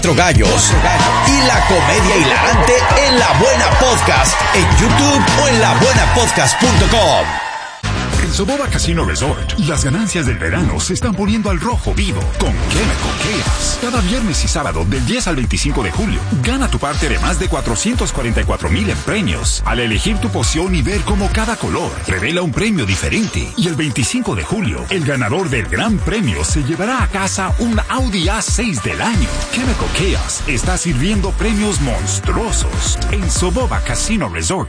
Gallos y la comedia hilarante en La Buena Podcast en YouTube o en labuenapodcast.com. En Soboba Casino Resort, las ganancias del verano se están poniendo al rojo vivo con Chemical Chaos. Cada viernes y sábado del 10 al 25 de julio, gana tu parte de más de 444,000 en premios al elegir tu poción y ver cómo cada color revela un premio diferente. Y el 25 de julio, el ganador del gran premio se llevará a casa un Audi A6 del año. Chemical Chaos está sirviendo premios monstruosos en Soboba Casino Resort.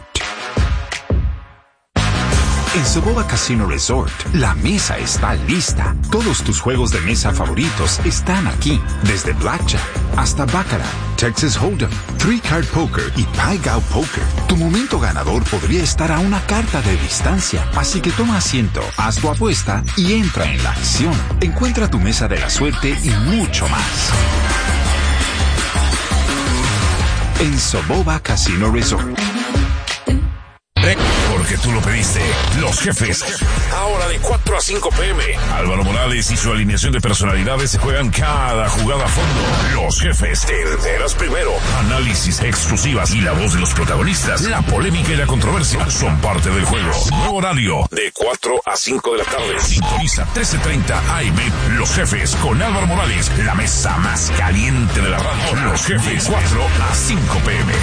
En Soboba Casino Resort, la mesa está lista. Todos tus juegos de mesa favoritos están aquí. Desde Blackjack hasta Baccarat, Texas Hold'em, Three Card Poker y Pai Gow Poker. Tu momento ganador podría estar a una carta de distancia. Así que toma asiento, haz tu apuesta y entra en la acción. Encuentra tu mesa de la suerte y mucho más. En Soboba Casino Resort. Porque tú lo pediste. Los Jefes. Ahora de 4 a 5 p.m. Álvaro Morales y su alineación de personalidades se juegan cada jugada a fondo. Los Jefes. Te enteras primero. Análisis, exclusivas y la voz de los protagonistas. La polémica y la controversia son parte del juego. Nuevo horario de 4 a 5 de la tarde. Sintoniza 13:30 AM. Los Jefes con Álvaro Morales. La mesa más caliente de la radio. Los Jefes. 4 a 5 p.m.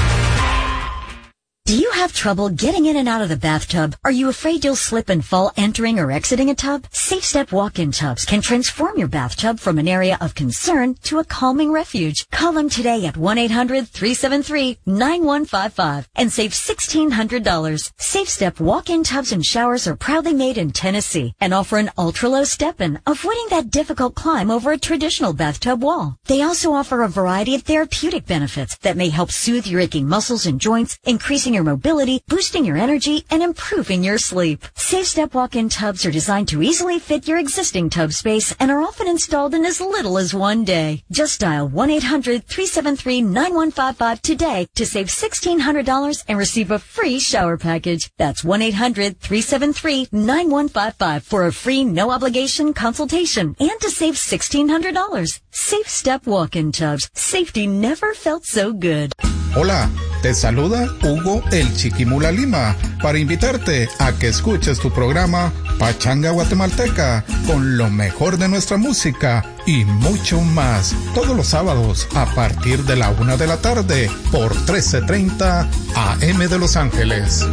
Do you have trouble getting in and out of the bathtub? Are you afraid you'll slip and fall entering or exiting a tub? Safe Step walk-in tubs can transform your bathtub from an area of concern to a calming refuge. Call them today at 1-800-373-9155 and save $1,600. Safe Step walk-in tubs and showers are proudly made in Tennessee and offer an ultra-low step-in, avoiding that difficult climb over a traditional bathtub wall. They also offer a variety of therapeutic benefits that may help soothe your aching muscles and joints, increasing your mobility, boosting your energy, and improving your sleep. Safe Step walk-in tubs are designed to easily fit your existing tub space and are often installed in as little as one day. Just dial 1-800-373-9155 today to save $1,600 and receive a free shower package. That's 1-800-373-9155 for a free no-obligation consultation and to save $1,600. Safe Step walk-in tubs. Safety never felt so good. Hola, te saluda Hugo el Chiquimula Lima para invitarte a que escuches tu programa Pachanga Guatemalteca con lo mejor de nuestra música y mucho más todos los sábados a partir de la 1 de la tarde por 13:30 AM de Los Ángeles.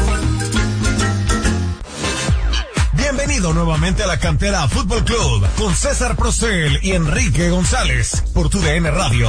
Bienvenido nuevamente a la Cantera Fútbol Club con César Procel y Enrique González por TUDN Radio.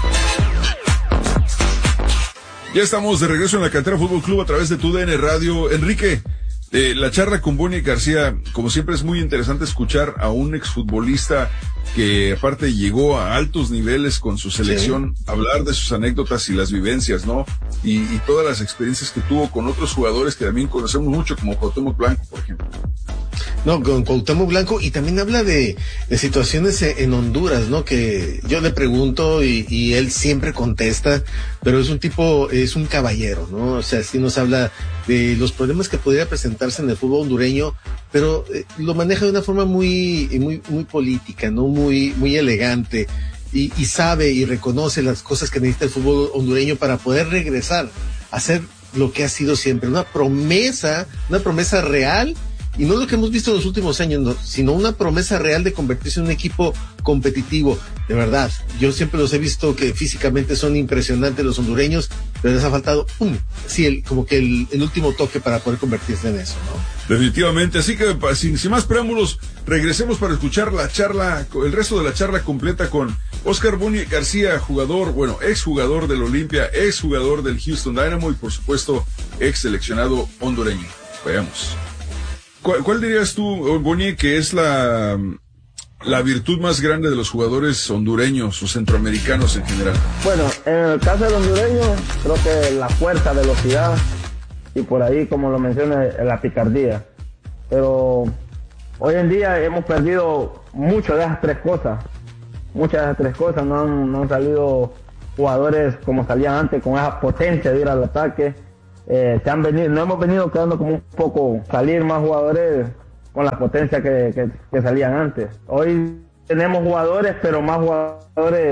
Ya estamos de regreso en la Cantera Fútbol Club a través de TUDN Radio. Enrique, la charla con Bonnie García, como siempre es muy interesante escuchar a un exfutbolista que aparte llegó a altos niveles con su selección, sí, hablar de sus anécdotas y las vivencias, ¿no? Y todas las experiencias que tuvo con otros jugadores que también conocemos mucho, como Cuauhtémoc Blanco, por ejemplo. No, con Cuauhtémoc Blanco, y también habla de situaciones en Honduras, ¿no? Que yo le pregunto y él siempre contesta, pero es un tipo, es un caballero, ¿no? O sea, sí nos habla de los problemas que podría presentarse en el fútbol hondureño, pero lo maneja de una forma muy política, ¿no? Muy elegante, y sabe y reconoce las cosas que necesita el fútbol hondureño para poder regresar a ser lo que ha sido siempre, una promesa real. Y no lo que hemos visto en los últimos años, no, sino una promesa real de convertirse en un equipo competitivo. De verdad, yo siempre los he visto que físicamente son impresionantes los hondureños, pero les ha faltado como que el último toque para poder convertirse en eso, ¿no? Definitivamente, así que sin más preámbulos, regresemos para escuchar la charla, el resto de la charla completa con Oscar Bonnie García, exjugador del Olimpia, exjugador del Houston Dynamo y por supuesto ex seleccionado hondureño. Veamos. ¿Cuál dirías tú, Bonnie, que es la virtud más grande de los jugadores hondureños o centroamericanos en general? Bueno, en el caso del hondureño, creo que la fuerza, velocidad y por ahí, como lo menciona, la picardía. Pero hoy en día hemos perdido muchas de esas tres cosas. No han salido jugadores como salían antes, con esa potencia de ir al ataque. No hemos venido quedando como un poco, salir más jugadores con la potencia que salían antes. Hoy tenemos jugadores, pero más jugadores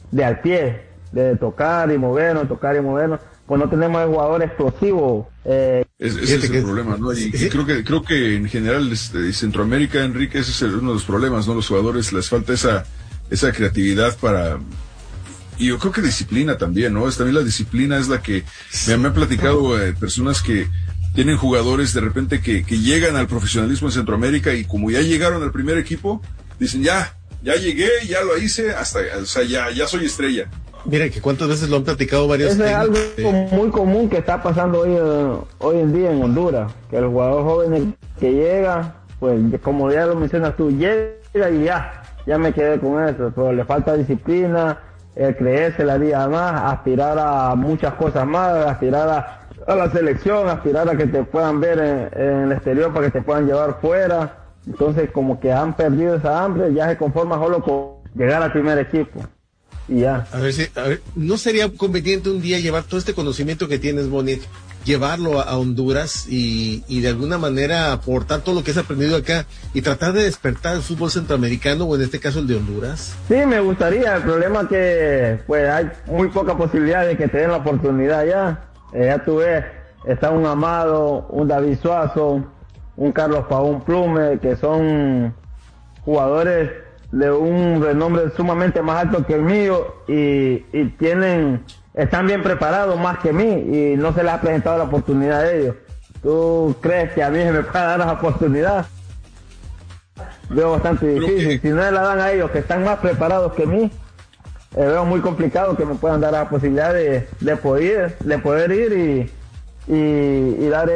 de al pie, de tocar y movernos, pues no tenemos el jugador explosivo. Ese es el problema, ¿no? Y creo que en general Centroamérica, Enrique, ese es uno de los problemas, ¿no? Los jugadores les falta esa creatividad y yo creo que disciplina también, ¿no? También la disciplina es la que me han platicado personas que tienen jugadores de repente que llegan al profesionalismo en Centroamérica y como ya llegaron al primer equipo, dicen ya llegué, ya lo hice, ya soy estrella. Mira que cuántas veces lo han platicado varios. Eso es algo muy común que está pasando hoy en día en Honduras, que el jugador joven que llega, pues como ya lo mencionas tú, llega y ya me quedé con eso, pero le falta disciplina, creerse la día más, aspirar a muchas cosas más, aspirar a la selección, aspirar a que te puedan ver en el exterior para que te puedan llevar fuera. Entonces como que han perdido esa hambre, ya se conforma solo con llegar al primer equipo y ya. A ver, ¿no sería conveniente un día llevar todo este conocimiento que tienes, Bonnie, llevarlo a Honduras y de alguna manera aportar todo lo que has aprendido acá y tratar de despertar el fútbol centroamericano, o en este caso el de Honduras? Sí, me gustaría. El problema es que pues hay muy poca posibilidad de que te den la oportunidad ya. Ya tú ves, está un Amado, un David Suazo, un Carlos Pavón Plume, que son jugadores de un renombre sumamente más alto que el mío y están bien preparados más que mí y no se les ha presentado la oportunidad a ellos. ¿Tú crees que a mí se me puede dar la oportunidad? Veo bastante difícil. Si no se la dan a ellos que están más preparados que mí, veo muy complicado que me puedan dar la posibilidad de poder ir y dar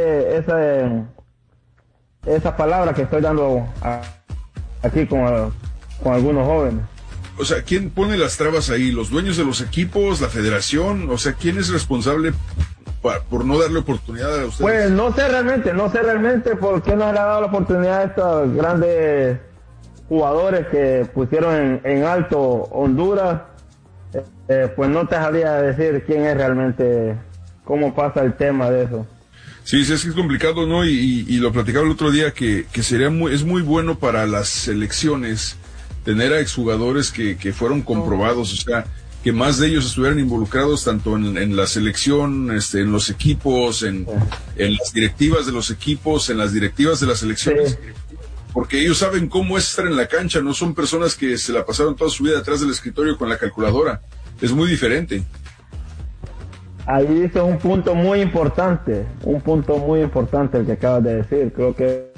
esa palabra que estoy dando aquí con algunos jóvenes. O sea, ¿quién pone las trabas ahí? ¿Los dueños de los equipos? ¿La federación? O sea, ¿quién es responsable por no darle oportunidad a ustedes? Pues no sé realmente por qué no se le ha dado la oportunidad a estos grandes jugadores que pusieron en alto Honduras. Pues no te sabría decir quién es realmente, cómo pasa el tema de eso. Sí, es que es complicado, ¿no? Y lo platicaba el otro día que es muy bueno para las selecciones tener a exjugadores que fueron comprobados, o sea, que más de ellos estuvieran involucrados tanto en la selección, en los equipos, en las directivas de los equipos, en las directivas de las selecciones, porque ellos saben cómo es estar en la cancha, no son personas que se la pasaron toda su vida detrás del escritorio con la calculadora, es muy diferente. Ahí dices un punto muy importante el que acabas de decir. Creo que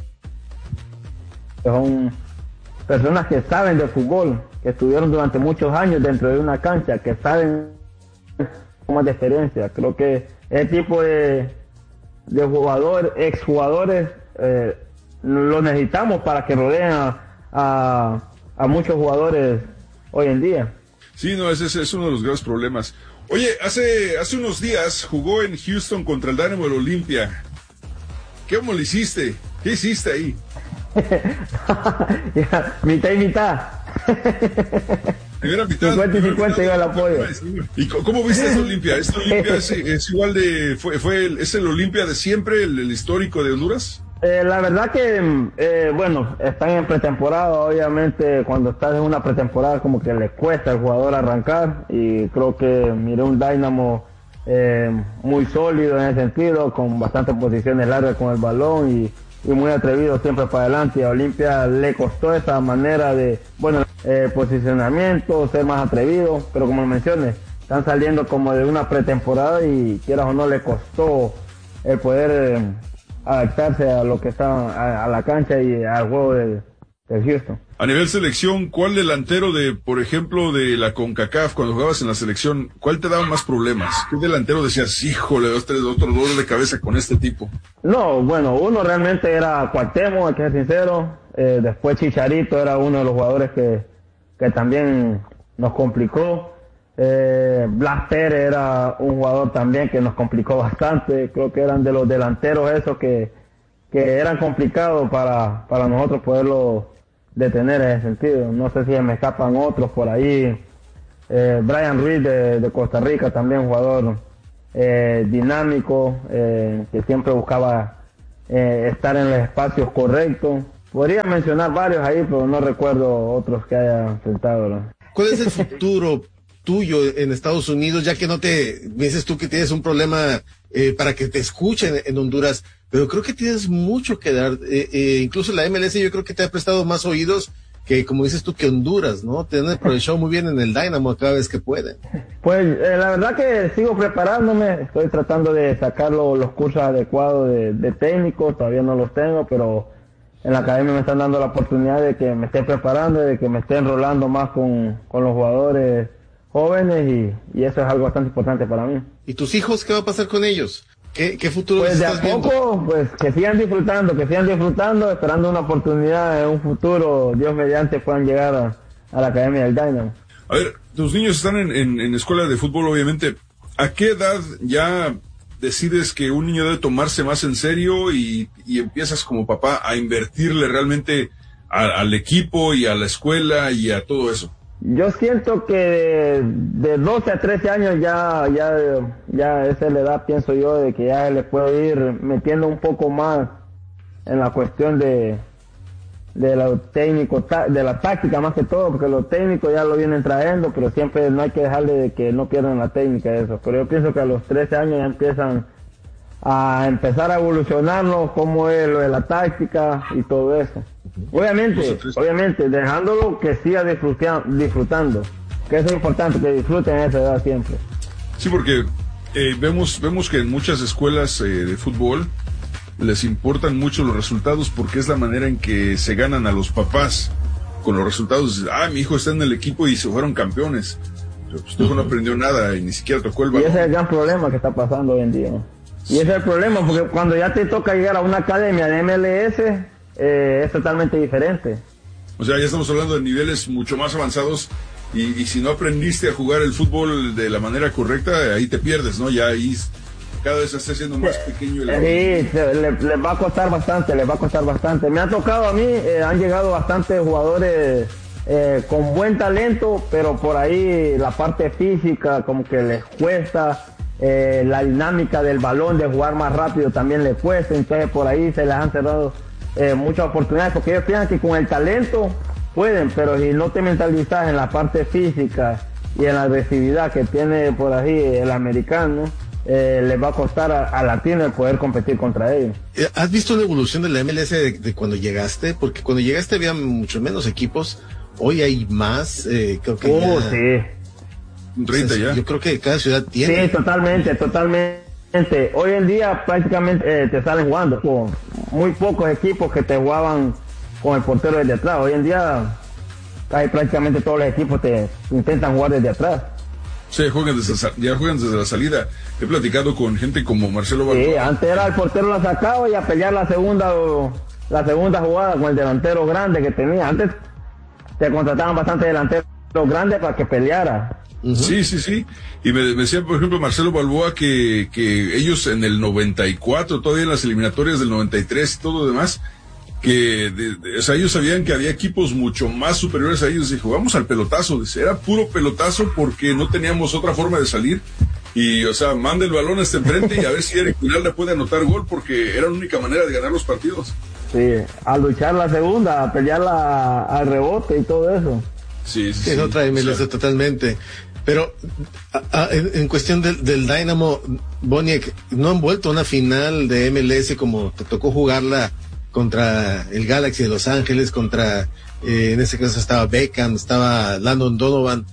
son personas que saben de fútbol, que estuvieron durante muchos años dentro de una cancha, que saben más de experiencia. Creo que ese tipo de exjugadores, lo necesitamos para que rodeen a muchos jugadores hoy en día. Sí, no, ese es uno de los graves problemas. Oye, hace unos días jugó en Houston contra el Dynamo del Olimpia. ¿Cómo lo hiciste? ¿Qué hiciste ahí? Mitad y mitad. Primera mitad. 50 y 50 iba el apoyo. ¿Y cómo viste esta Olimpia? ¿Esta Olimpia es igual de... ¿Es el Olimpia de siempre, el histórico de Honduras? La verdad que, bueno, están en pretemporada. Obviamente, cuando estás en una pretemporada, como que le cuesta al jugador arrancar. Y creo que miré un Dynamo muy sólido en ese sentido, con bastantes posiciones largas con el balón y muy atrevido siempre para adelante. Y a Olimpia le costó esa manera de, bueno, posicionamiento, ser más atrevido. Pero como mencioné, están saliendo como de una pretemporada y quieras o no le costó el poder adaptarse a lo que está a la cancha y al juego del Houston. A nivel selección, ¿cuál delantero por ejemplo, de la CONCACAF, cuando jugabas en la selección, cuál te daba más problemas? ¿Qué delantero decías, híjole, otro dolor de cabeza con este tipo? No, bueno, uno realmente era Cuauhtémoc, hay que ser sincero. Después Chicharito era uno de los jugadores que también nos complicó. Blas Pérez era un jugador también que nos complicó bastante. Creo que eran de los delanteros esos que eran complicados para nosotros poderlo detener en ese sentido. No sé si me escapan otros por ahí. Brian Ruiz de Costa Rica, también jugador dinámico, que siempre buscaba estar en los espacios correctos. Podría mencionar varios ahí, pero no recuerdo otros que haya enfrentado, ¿no? ¿Cuál es el futuro tuyo en Estados Unidos, ya que me dices tú que tienes un problema para que te escuchen en Honduras, pero creo que tienes mucho que dar, incluso la MLS yo creo que te ha prestado más oídos que, como dices tú, que Honduras, ¿no? Te han aprovechado muy bien en el Dynamo cada vez que pueden. Pues la verdad que sigo preparándome, estoy tratando de sacar los cursos adecuados de técnico, todavía no los tengo, pero en la academia me están dando la oportunidad de que me esté preparando, de que me esté enrolando más con los jugadores jóvenes y eso es algo bastante importante para mí. ¿Y tus hijos qué va a pasar con ellos? ¿Qué futuro pues estás viendo? Pues de a poco, pues que sigan disfrutando, esperando una oportunidad en un futuro, Dios mediante, puedan llegar a la academia del Dynamo. A ver, tus niños están en escuela de fútbol, obviamente. ¿A qué edad ya decides que un niño debe tomarse más en serio y empiezas como papá a invertirle realmente al equipo y a la escuela y a todo eso? Yo siento que de 12 a 13 años ya esa es la edad, pienso yo, de que ya le puedo ir metiendo un poco más en la cuestión de lo técnico, de la táctica más que todo, porque lo técnico ya lo vienen trayendo, pero siempre no hay que dejarle de que no pierdan la técnica de eso. Pero yo pienso que a los 13 años ya empiezan a empezar a evolucionarnos, cómo es lo de la táctica y todo eso. Obviamente, dejándolo que siga disfrutando, que eso es importante, que disfruten a esa edad siempre. Sí, porque vemos que en muchas escuelas de fútbol les importan mucho los resultados porque es la manera en que se ganan a los papás con los resultados. Mi hijo está en el equipo y se fueron campeones. Pero pues tu hijo no aprendió nada y ni siquiera tocó el balón. Y ese es el gran problema que está pasando hoy en día. Y ese es el problema, porque cuando ya te toca llegar a una academia de MLS, es totalmente diferente. O sea, ya estamos hablando de niveles mucho más avanzados y si no aprendiste a jugar el fútbol de la manera correcta, ahí te pierdes, ¿no? Ya ahí cada vez se está haciendo más pequeño. Les va a costar bastante. Me ha tocado a mí, han llegado bastantes jugadores con buen talento, pero por ahí la parte física como que les cuesta. La dinámica del balón, de jugar más rápido también les cuesta, entonces por ahí se les han cerrado muchas oportunidades, porque ellos piensan que con el talento pueden, pero si no te mentalizas en la parte física y en la agresividad que tiene por ahí el americano, les va a costar a Latino el poder competir contra ellos. ¿Has visto la evolución de la MLS de cuando llegaste? Porque cuando llegaste había mucho menos equipos, hoy hay más, creo que sí. 30 ya. Yo creo que cada ciudad tiene. Sí, totalmente. Hoy en día prácticamente te salen jugando con muy pocos equipos que te jugaban con el portero desde atrás. Hoy en día prácticamente todos los equipos te intentan jugar desde atrás. Sí, ya juegan desde la salida. He platicado con gente como Marcelo Balboa. Sí, antes era el portero la sacaba y a pelear la segunda jugada con el delantero grande que tenía. Antes te contrataban bastante delanteros grandes para que peleara. Uh-huh. Sí. Y me decía, por ejemplo, Marcelo Balboa que ellos en el 94, todavía en las eliminatorias del 93 y todo lo demás, que o sea, ellos sabían que había equipos mucho más superiores a ellos y jugamos al pelotazo. Dice, era puro pelotazo porque no teníamos otra forma de salir. Y, o sea, manda el balón hasta enfrente y a ver si Eric Pinalda puede anotar gol porque era la única manera de ganar los partidos. Sí, a luchar la segunda, a pelear al rebote y todo eso. Sí. Es otra MLS totalmente. Pero en cuestión del Dynamo, Boniek, no han vuelto a una final de MLS como te tocó jugarla contra el Galaxy de Los Ángeles, contra, en ese caso estaba Beckham, estaba Landon Donovan,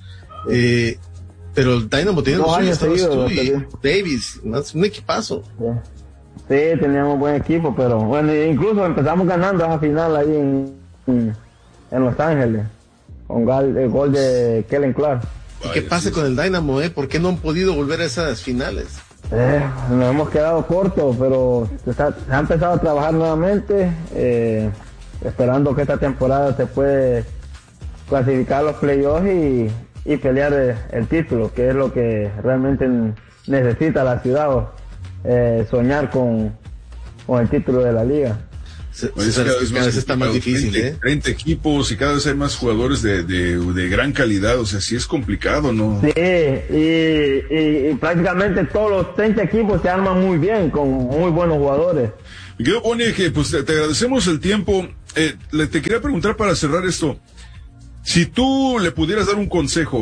pero el Dynamo tenía los años seguidos, Davis, un equipazo. Sí, teníamos buen equipo, pero bueno, incluso empezamos ganando esa final ahí en Los Ángeles, con el gol de Kellen Clark. ¿Y qué pasa con el Dynamo, ¿Por qué no han podido volver a esas finales? Nos hemos quedado cortos, pero se ha empezado a trabajar nuevamente, esperando que esta temporada se puede clasificar a los playoffs y pelear el título, que es lo que realmente necesita la ciudad, soñar con el título de la liga. Cada vez está más difícil, 30 equipos y cada vez hay más jugadores de gran calidad, o sea, sí es complicado, ¿no? Sí, y prácticamente todos los 30 equipos se arman muy bien, con muy buenos jugadores. Me quedo pone que pues te agradecemos el tiempo. Te quería preguntar para cerrar esto, si tú le pudieras dar un consejo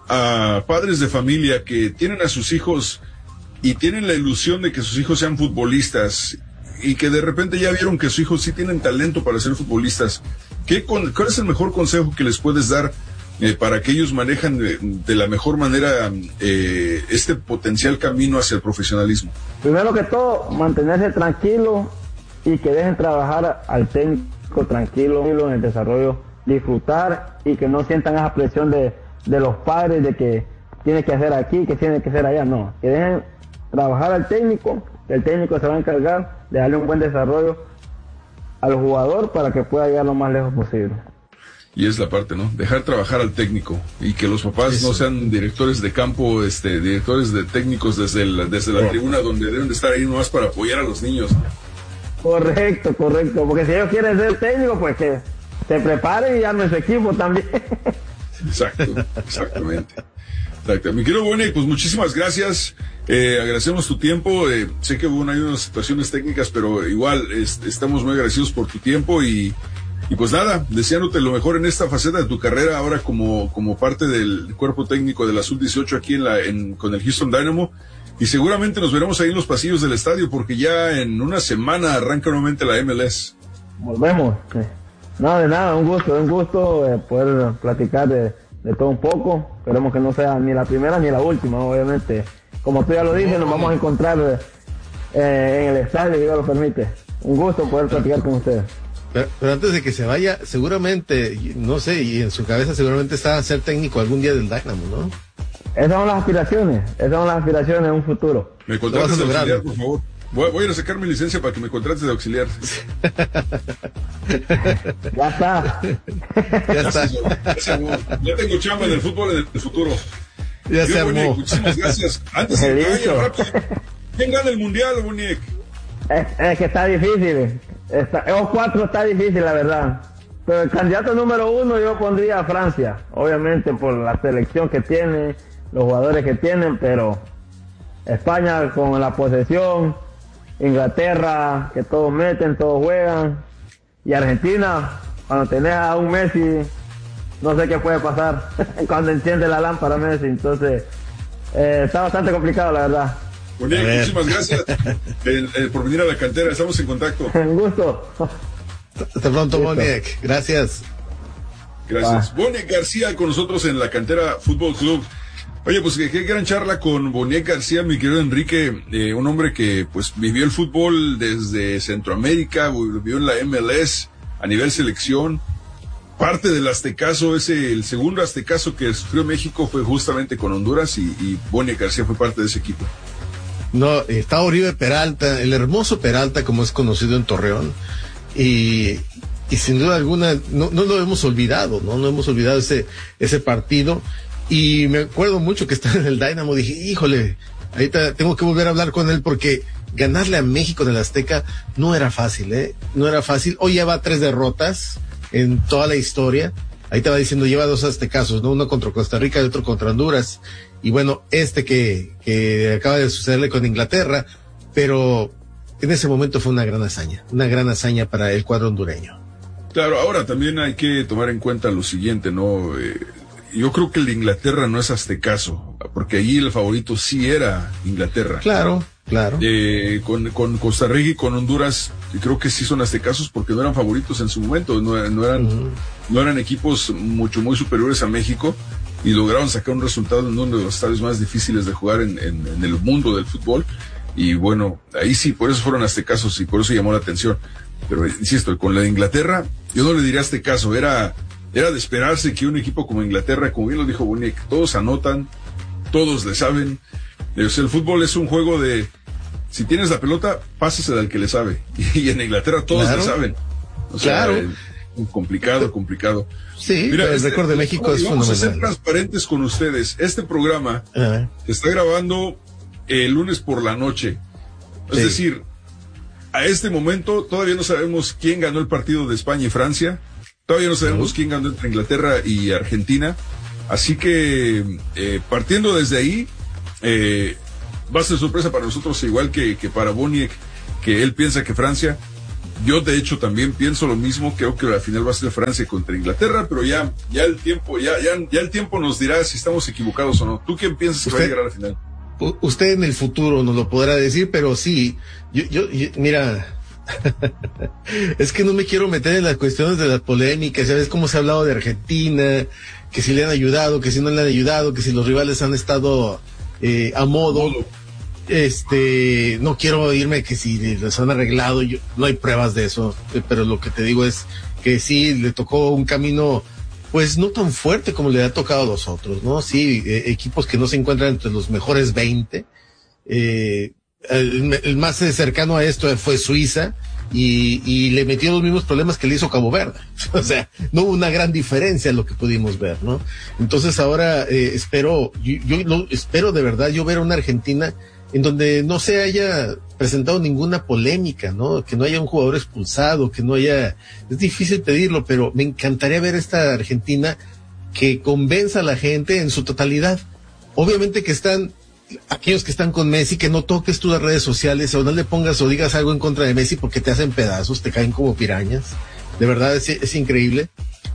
a padres de familia que tienen a sus hijos y tienen la ilusión de que sus hijos sean futbolistas y que de repente ya vieron que sus hijos sí tienen talento para ser futbolistas, ¿cuál es el mejor consejo que les puedes dar para que ellos manejan de la mejor manera este potencial camino hacia el profesionalismo? Primero que todo, mantenerse tranquilo y que dejen trabajar al técnico tranquilo en el desarrollo, disfrutar y que no sientan esa presión de los padres de que tiene que hacer aquí, que tiene que hacer allá. No, que dejen trabajar al técnico, el técnico se va a encargar de darle un buen desarrollo al jugador para que pueda llegar lo más lejos posible. Y es la parte, ¿no? Dejar trabajar al técnico y que los papás no sean directores de campo, directores de técnicos desde la tribuna donde deben de estar ahí nomás para apoyar a los niños. Correcto, porque si ellos quieren ser técnicos, pues que se preparen y armen su equipo también. Exactamente. Mi querido Boniek, pues muchísimas gracias, agradecemos tu tiempo, sé que hubo unas situaciones técnicas, pero igual estamos muy agradecidos por tu tiempo y pues nada, deseándote lo mejor en esta faceta de tu carrera ahora como parte del cuerpo técnico de la Sub-18 aquí con el Houston Dynamo, y seguramente nos veremos ahí en los pasillos del estadio porque ya en una semana arranca nuevamente la MLS. Volvemos. No, de nada, un gusto poder platicar de todo un poco. Esperemos que no sea ni la primera ni la última, obviamente. Como tú ya lo dices, nos vamos a encontrar en el estadio, si Dios lo permite. Un gusto poder platicar con ustedes. Pero antes de que se vaya, seguramente, no sé, y en su cabeza seguramente está ser técnico algún día del Dynamo, ¿no? Esas son las aspiraciones en un futuro. Me contratas de auxiliar, por favor. Voy a ir a sacar mi licencia para que me contrates de auxiliar. Ya está. Ya tengo chamba en el fútbol en el futuro. Ya se armó. Muchísimas gracias. Antes de que vaya rápido, ¿quién gana el mundial, Boniek? Es que está difícil. Esos 4 está difícil, la verdad. Pero el candidato número 1 yo pondría a Francia. Obviamente por la selección que tiene, los jugadores que tienen, pero España con la posesión, Inglaterra, que todos meten, todos juegan, y Argentina, cuando tenés a un Messi, no sé qué puede pasar cuando enciende la lámpara Messi, entonces está bastante complicado, la verdad. Boniek, muchísimas gracias por venir a la cantera, estamos en contacto. Un gusto. Hasta pronto, Boniek, gracias. Boniek García con nosotros en la cantera Fútbol Club. Oye, pues qué gran charla con Boniek García, mi querido Enrique, un hombre que pues vivió el fútbol desde Centroamérica, vivió en la MLS a nivel selección, parte del aztecaso, el segundo aztecaso que sufrió México fue justamente con Honduras y Boniek García fue parte de ese equipo. No, está Oribe Peralta, el hermoso Peralta como es conocido en Torreón, y sin duda alguna no lo hemos olvidado, no hemos olvidado ese partido. Y me acuerdo mucho que estaba en el Dynamo, dije, híjole, ahorita tengo que volver a hablar con él porque ganarle a México en el Azteca no era fácil, no era fácil. Hoy lleva 3 derrotas en toda la historia. Ahí te va diciendo, lleva 2 aztecazos, ¿no? Uno contra Costa Rica y otro contra Honduras. Y bueno, que acaba de sucederle con Inglaterra, pero en ese momento fue una gran hazaña para el cuadro hondureño. Claro, ahora también hay que tomar en cuenta lo siguiente, ¿no? Yo creo que el de Inglaterra no es aztecaso, porque allí el favorito sí era Inglaterra. Claro. Con Costa Rica y con Honduras, creo que sí son aztecasos porque no eran favoritos en su momento, no eran equipos muy superiores a México y lograron sacar un resultado en uno de los estadios más difíciles de jugar en el mundo del fútbol. Y bueno, ahí sí, por eso fueron aztecasos y por eso llamó la atención. Pero insisto, con la de Inglaterra, yo no le diría aztecaso, era de esperarse que un equipo como Inglaterra, como bien lo dijo Boniek, todos anotan, todos le saben. O sea, el fútbol es un juego de, si tienes la pelota, pásasela al que le sabe. Y en Inglaterra todos le saben. O sea, complicado. Sí, mira, el récord de México es fenomenal. Vamos a ser transparentes con ustedes. Este programa se está grabando el lunes por la noche. Es decir, a este momento todavía no sabemos quién ganó el partido de España y Francia. Todavía no sabemos quién ganó entre Inglaterra y Argentina. Así que, partiendo desde ahí, va a ser sorpresa para nosotros, igual que para Boniek, que él piensa que Francia. Yo de hecho también pienso lo mismo, creo que la final va a ser Francia contra Inglaterra, pero ya el tiempo nos dirá si estamos equivocados o no. ¿Tú quién piensas que va a llegar a la final? Usted en el futuro nos lo podrá decir, pero sí, yo mira, es que no me quiero meter en las cuestiones de las polémicas, ya ves cómo se ha hablado de Argentina, que si le han ayudado, que si no le han ayudado, que si los rivales han estado a modo. No quiero irme que si les han arreglado, no hay pruebas de eso, pero lo que te digo es que sí, le tocó un camino pues no tan fuerte como le ha tocado a los otros, ¿no? Sí, equipos que no se encuentran entre los mejores 20, el más cercano a esto fue Suiza, y le metió los mismos problemas que le hizo Cabo Verde. O sea, no hubo una gran diferencia en lo que pudimos ver, ¿no? Entonces ahora espero de verdad yo ver a una Argentina en donde no se haya presentado ninguna polémica, ¿no? Que no haya un jugador expulsado, que no haya... Es difícil pedirlo, pero me encantaría ver esta Argentina que convenza a la gente en su totalidad. Obviamente que están aquellos que están con Messi, que no toques tú las redes sociales o no le pongas o digas algo en contra de Messi porque te hacen pedazos, te caen como pirañas. De verdad es increíble.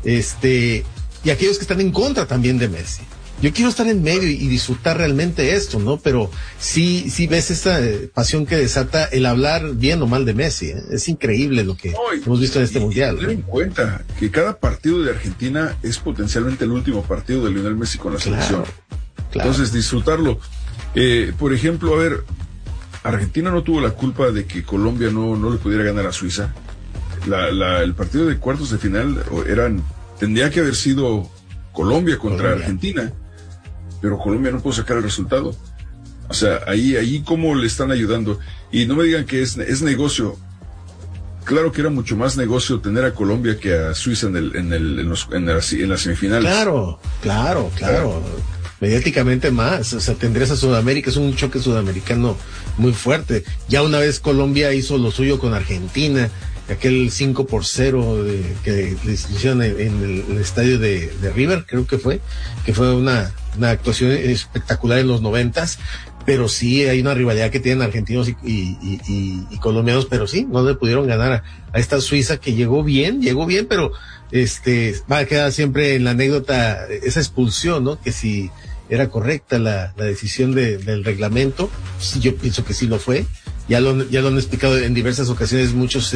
Y aquellos que están en contra también de Messi. Yo quiero estar en medio y disfrutar realmente esto, ¿no? Pero sí ves esta pasión que desata el hablar bien o mal de Messi, ¿eh? Es increíble lo que hemos visto en este mundial. Ten en cuenta que cada partido de Argentina es potencialmente el último partido de Lionel Messi con la selección. Claro. Entonces, disfrutarlo. Por ejemplo, a ver, Argentina no tuvo la culpa de que Colombia no le pudiera ganar a Suiza. El partido de cuartos de final tendría que haber sido Colombia contra Argentina, pero Colombia no pudo sacar el resultado. O sea, ahí cómo le están ayudando. Y no me digan que es negocio. Claro que era mucho más negocio tener a Colombia que a Suiza en las semifinales. Claro. Mediáticamente más, o sea, tendrías a Sudamérica, es un choque sudamericano muy fuerte. Ya una vez Colombia hizo lo suyo con Argentina, aquel 5-0 que les hicieron en el estadio de River, creo que fue una actuación espectacular en los 90s, pero sí hay una rivalidad que tienen argentinos y colombianos, pero sí, no le pudieron ganar a esta Suiza que llegó bien, pero va a quedar siempre en la anécdota esa expulsión, ¿no? Que si era correcta la decisión del reglamento, sí, yo pienso que sí lo fue. Ya lo han explicado en diversas ocasiones muchos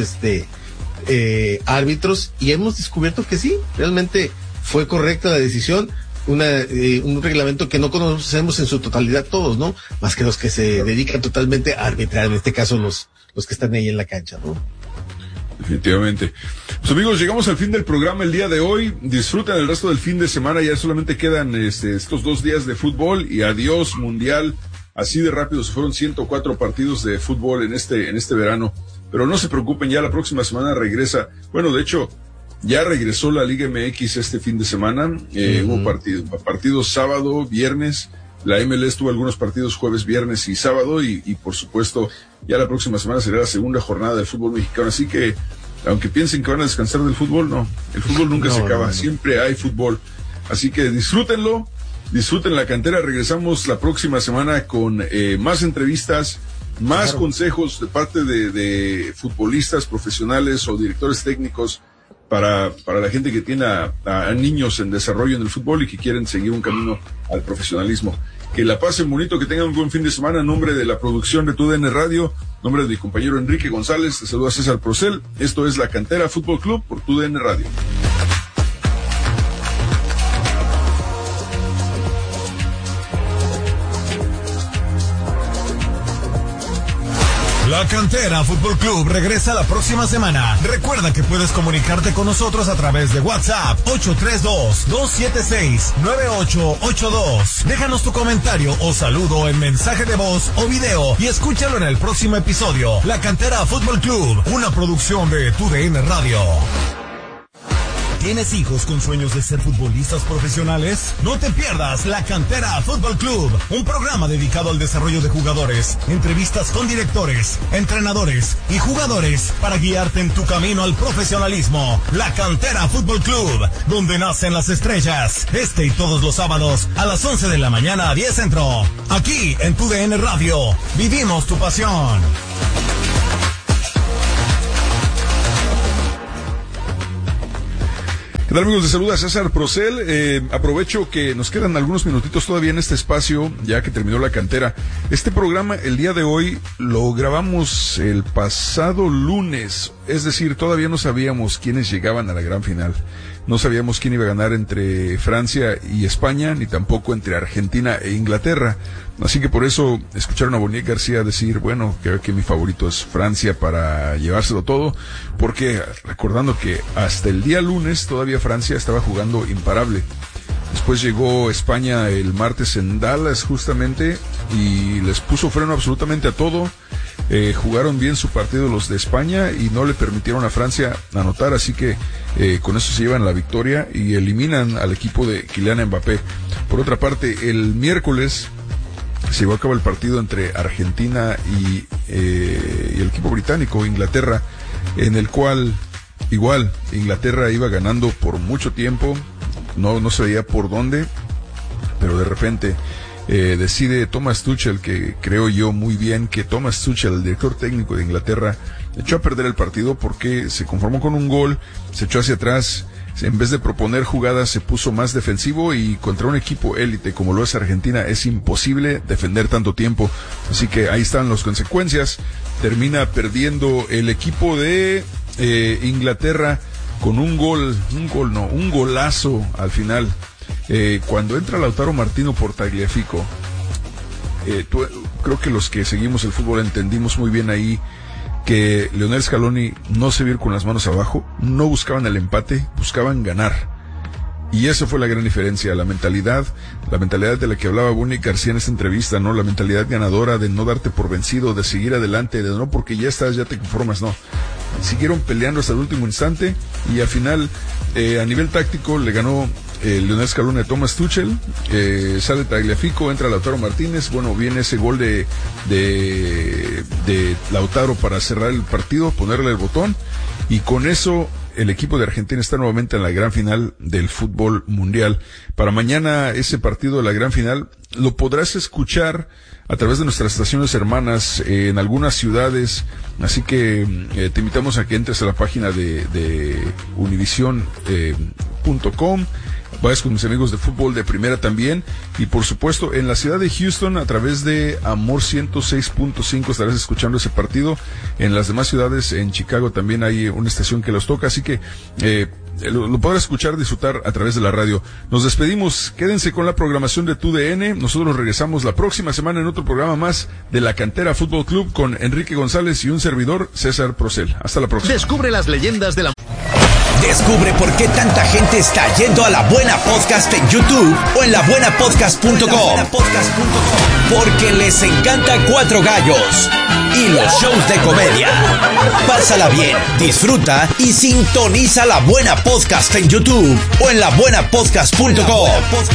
árbitros, y hemos descubierto que sí, realmente fue correcta la decisión. Un reglamento que no conocemos en su totalidad todos, ¿no? Más que los que se dedican totalmente a arbitrar, en este caso los que están ahí en la cancha, ¿no? Definitivamente. Pues amigos, llegamos al fin del programa el día de hoy. Disfruten el resto del fin de semana. Ya solamente quedan estos 2 días de fútbol y adiós mundial. Así de rápido se fueron 104 partidos de fútbol en este verano. Pero no se preocupen, ya la próxima semana regresa. Bueno, de hecho, ya regresó la Liga MX este fin de semana. Hubo partidos sábado, viernes. La MLS tuvo algunos partidos jueves, viernes y sábado. Y por supuesto, ya la próxima semana será la segunda jornada del fútbol mexicano. Así que, aunque piensen que van a descansar del fútbol, no. El fútbol nunca se acaba. Siempre hay fútbol. Así que disfrútenlo. Disfruten la cantera. Regresamos la próxima semana con más entrevistas, más consejos de parte de futbolistas profesionales o directores técnicos para la gente que tiene a niños en desarrollo en el fútbol y que quieren seguir un camino al profesionalismo. Que la pasen bonito, que tengan un buen fin de semana. En nombre de la producción de TUDN Radio, en nombre de mi compañero Enrique González, te saluda César Procel. Esto es La Cantera Fútbol Club por TUDN Radio. La Cantera Fútbol Club regresa la próxima semana. Recuerda que puedes comunicarte con nosotros a través de WhatsApp 832-276-9882. Déjanos tu comentario o saludo en mensaje de voz o video y escúchalo en el próximo episodio. La Cantera Fútbol Club, una producción de TUDN Radio. ¿Tienes hijos con sueños de ser futbolistas profesionales? No te pierdas La Cantera Fútbol Club, un programa dedicado al desarrollo de jugadores, entrevistas con directores, entrenadores y jugadores para guiarte en tu camino al profesionalismo. La Cantera Fútbol Club, donde nacen las estrellas. Y todos los sábados a las 11 de la mañana a 10 Centro. Aquí en TUDN Radio, vivimos tu pasión. ¿Qué tal, amigos? Les saluda César Procel. Aprovecho que nos quedan algunos minutitos todavía en este espacio, ya que terminó la cantera. Este programa, el día de hoy, lo grabamos el pasado lunes. Es decir, todavía no sabíamos quiénes llegaban a la gran final. No sabíamos quién iba a ganar entre Francia y España, ni tampoco entre Argentina e Inglaterra. Así que por eso escucharon a Boniek García decir, bueno, creo que mi favorito es Francia para llevárselo todo, porque recordando que hasta el día lunes todavía Francia estaba jugando imparable. Después llegó España el martes en Dallas justamente y les puso freno absolutamente a todo. Jugaron bien su partido los de España y no le permitieron a Francia anotar, así que con eso se llevan la victoria y eliminan al equipo de Kylian Mbappé. Por otra parte, el miércoles se llevó a cabo el partido entre Argentina y el equipo británico, Inglaterra, en el cual igual Inglaterra iba ganando por mucho tiempo, no se veía por dónde, pero de repente decide Thomas Tuchel, que creo yo muy bien que Thomas Tuchel, el director técnico de Inglaterra, echó a perder el partido porque se conformó con un gol, se echó hacia atrás, en vez de proponer jugadas se puso más defensivo y contra un equipo élite como lo es Argentina es imposible defender tanto tiempo, así que ahí están las consecuencias. Termina perdiendo el equipo de Inglaterra con un golazo al final. Cuando entra Lautaro Martino por Tagliafico, creo que los que seguimos el fútbol entendimos muy bien ahí que Lionel Scaloni no se vio ir con las manos abajo, no buscaban el empate, buscaban ganar. Y esa fue la gran diferencia, la mentalidad de la que hablaba Boniek García en esta entrevista, ¿no? La mentalidad ganadora de no darte por vencido, de seguir adelante, de no porque ya estás, ya te conformas, no. Siguieron peleando hasta el último instante y al final, a nivel táctico, le ganó Lionel Scaloni a Thomas Tuchel, sale Tagliafico, entra Lautaro Martínez, bueno, viene ese gol de Lautaro para cerrar el partido, ponerle el botón, y con eso el equipo de Argentina está nuevamente en la gran final del fútbol mundial. Para mañana ese partido de la gran final lo podrás escuchar a través de nuestras estaciones hermanas en algunas ciudades, así que te invitamos a que entres a la página de univision.com. Vayas con mis amigos de fútbol de primera también, y por supuesto en la ciudad de Houston a través de Amor 106.5 estarás escuchando ese partido. En las demás ciudades, en Chicago también hay una estación que los toca, así que lo podrás escuchar, disfrutar a través de la radio. Nos despedimos, quédense con la programación de TUDN. Nosotros regresamos la próxima semana en otro programa más de La Cantera Fútbol Club con Enrique González y un servidor, César Procel. Hasta la próxima. Descubre las leyendas de la... Descubre por qué tanta gente está yendo a La Buena Podcast en YouTube o en labuenapodcast.com. Porque les encanta Cuatro Gallos y los shows de comedia. Pásala bien, disfruta y sintoniza La Buena Podcast en YouTube o en labuenapodcast.com.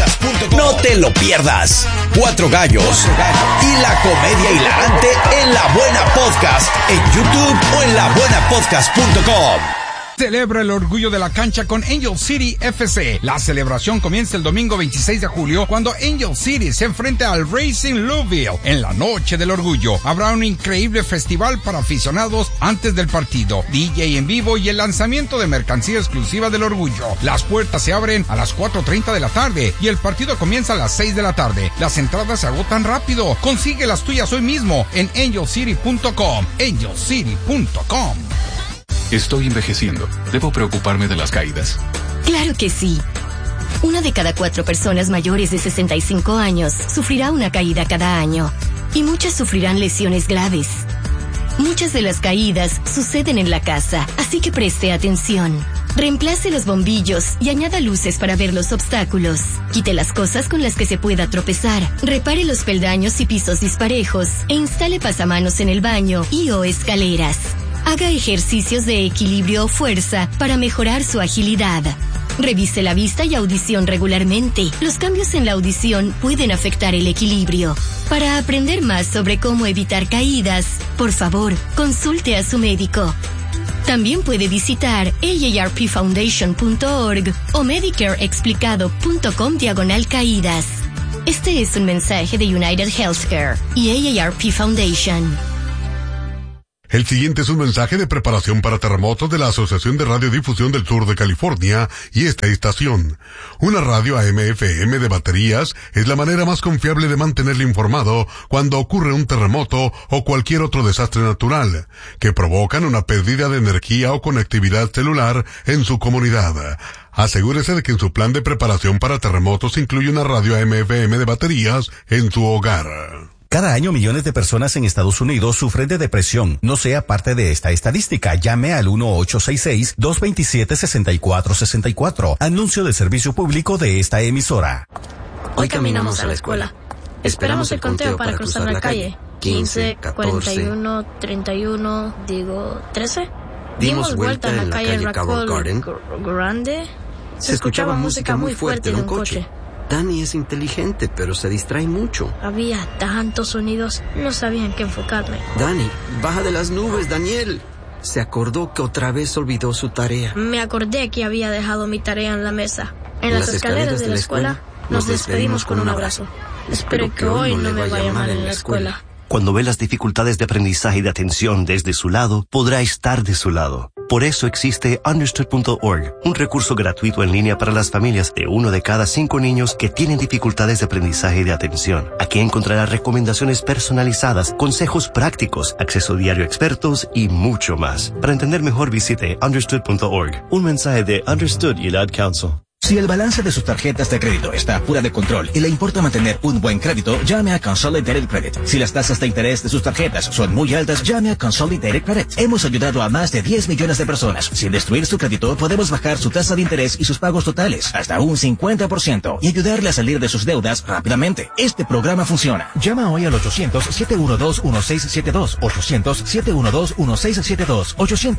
No te lo pierdas. Cuatro Gallos y la comedia hilarante en La Buena Podcast en YouTube o en labuenapodcast.com. Celebra el orgullo de la cancha con Angel City FC. La celebración comienza el domingo 26 de julio cuando Angel City se enfrenta al Racing Louisville. En la noche del orgullo habrá un increíble festival para aficionados antes del partido, DJ en vivo y el lanzamiento de mercancía exclusiva del orgullo. Las puertas se abren a las 4:30 de la tarde y el partido comienza a las 6 de la tarde. Las entradas se agotan rápido. Consigue las tuyas hoy mismo en angelcity.com. angelcity.com. Estoy envejeciendo. Debo preocuparme de las caídas. Claro que sí. 1 de cada 4 personas mayores de 65 años sufrirá una caída cada año. Y muchas sufrirán lesiones graves. Muchas de las caídas suceden en la casa, así que preste atención. Reemplace los bombillos y añada luces para ver los obstáculos. Quite las cosas con las que se pueda tropezar. Repare los peldaños y pisos disparejos. E instale pasamanos en el baño y o escaleras. Haga ejercicios de equilibrio o fuerza para mejorar su agilidad. Revise la vista y audición regularmente. Los cambios en la audición pueden afectar el equilibrio. Para aprender más sobre cómo evitar caídas, por favor, consulte a su médico. También puede visitar aarpfoundation.org o medicareexplicado.com/caídas. Este es un mensaje de United Healthcare y AARP Foundation. El siguiente es un mensaje de preparación para terremotos de la Asociación de Radiodifusión del Sur de California y esta estación. Una radio AM/FM de baterías es la manera más confiable de mantenerle informado cuando ocurre un terremoto o cualquier otro desastre natural que provocan una pérdida de energía o conectividad celular en su comunidad. Asegúrese de que en su plan de preparación para terremotos incluye una radio AM/FM de baterías en su hogar. Cada año millones de personas en Estados Unidos sufren de depresión. No sea parte de esta estadística. Llame al 1-866-227-6464. Anuncio de servicio público de esta emisora. Hoy caminamos a la escuela. Esperamos el conteo para cruzar la calle. 15, 41, 31, 13. Dimos vuelta en la calle Raccoon Garden. Grande. Se escuchaba música muy fuerte de un coche. Dani es inteligente, pero se distrae mucho. Había tantos sonidos, no sabía en qué enfocarme. Dani, baja de las nubes, Daniel. Se acordó que otra vez olvidó su tarea. Me acordé que había dejado mi tarea en la mesa. En las escaleras de la escuela nos despedimos con un abrazo. Espero que hoy no me vaya mal en la escuela. Cuando ve las dificultades de aprendizaje y de atención desde su lado, podrá estar de su lado. Por eso existe Understood.org, un recurso gratuito en línea para las familias de 1 de cada 5 niños que tienen dificultades de aprendizaje y de atención. Aquí encontrará recomendaciones personalizadas, consejos prácticos, acceso diario a expertos y mucho más. Para entender mejor, visite Understood.org. Un mensaje de Understood y el Ad Council. Si el balance de sus tarjetas de crédito está fuera de control y le importa mantener un buen crédito, llame a Consolidated Credit. Si las tasas de interés de sus tarjetas son muy altas, llame a Consolidated Credit. Hemos ayudado a más de 10 millones de personas. Sin destruir su crédito, podemos bajar su tasa de interés y sus pagos totales hasta un 50% y ayudarle a salir de sus deudas rápidamente. Este programa funciona. Llama hoy al 800-712-1672. 800-712-1672.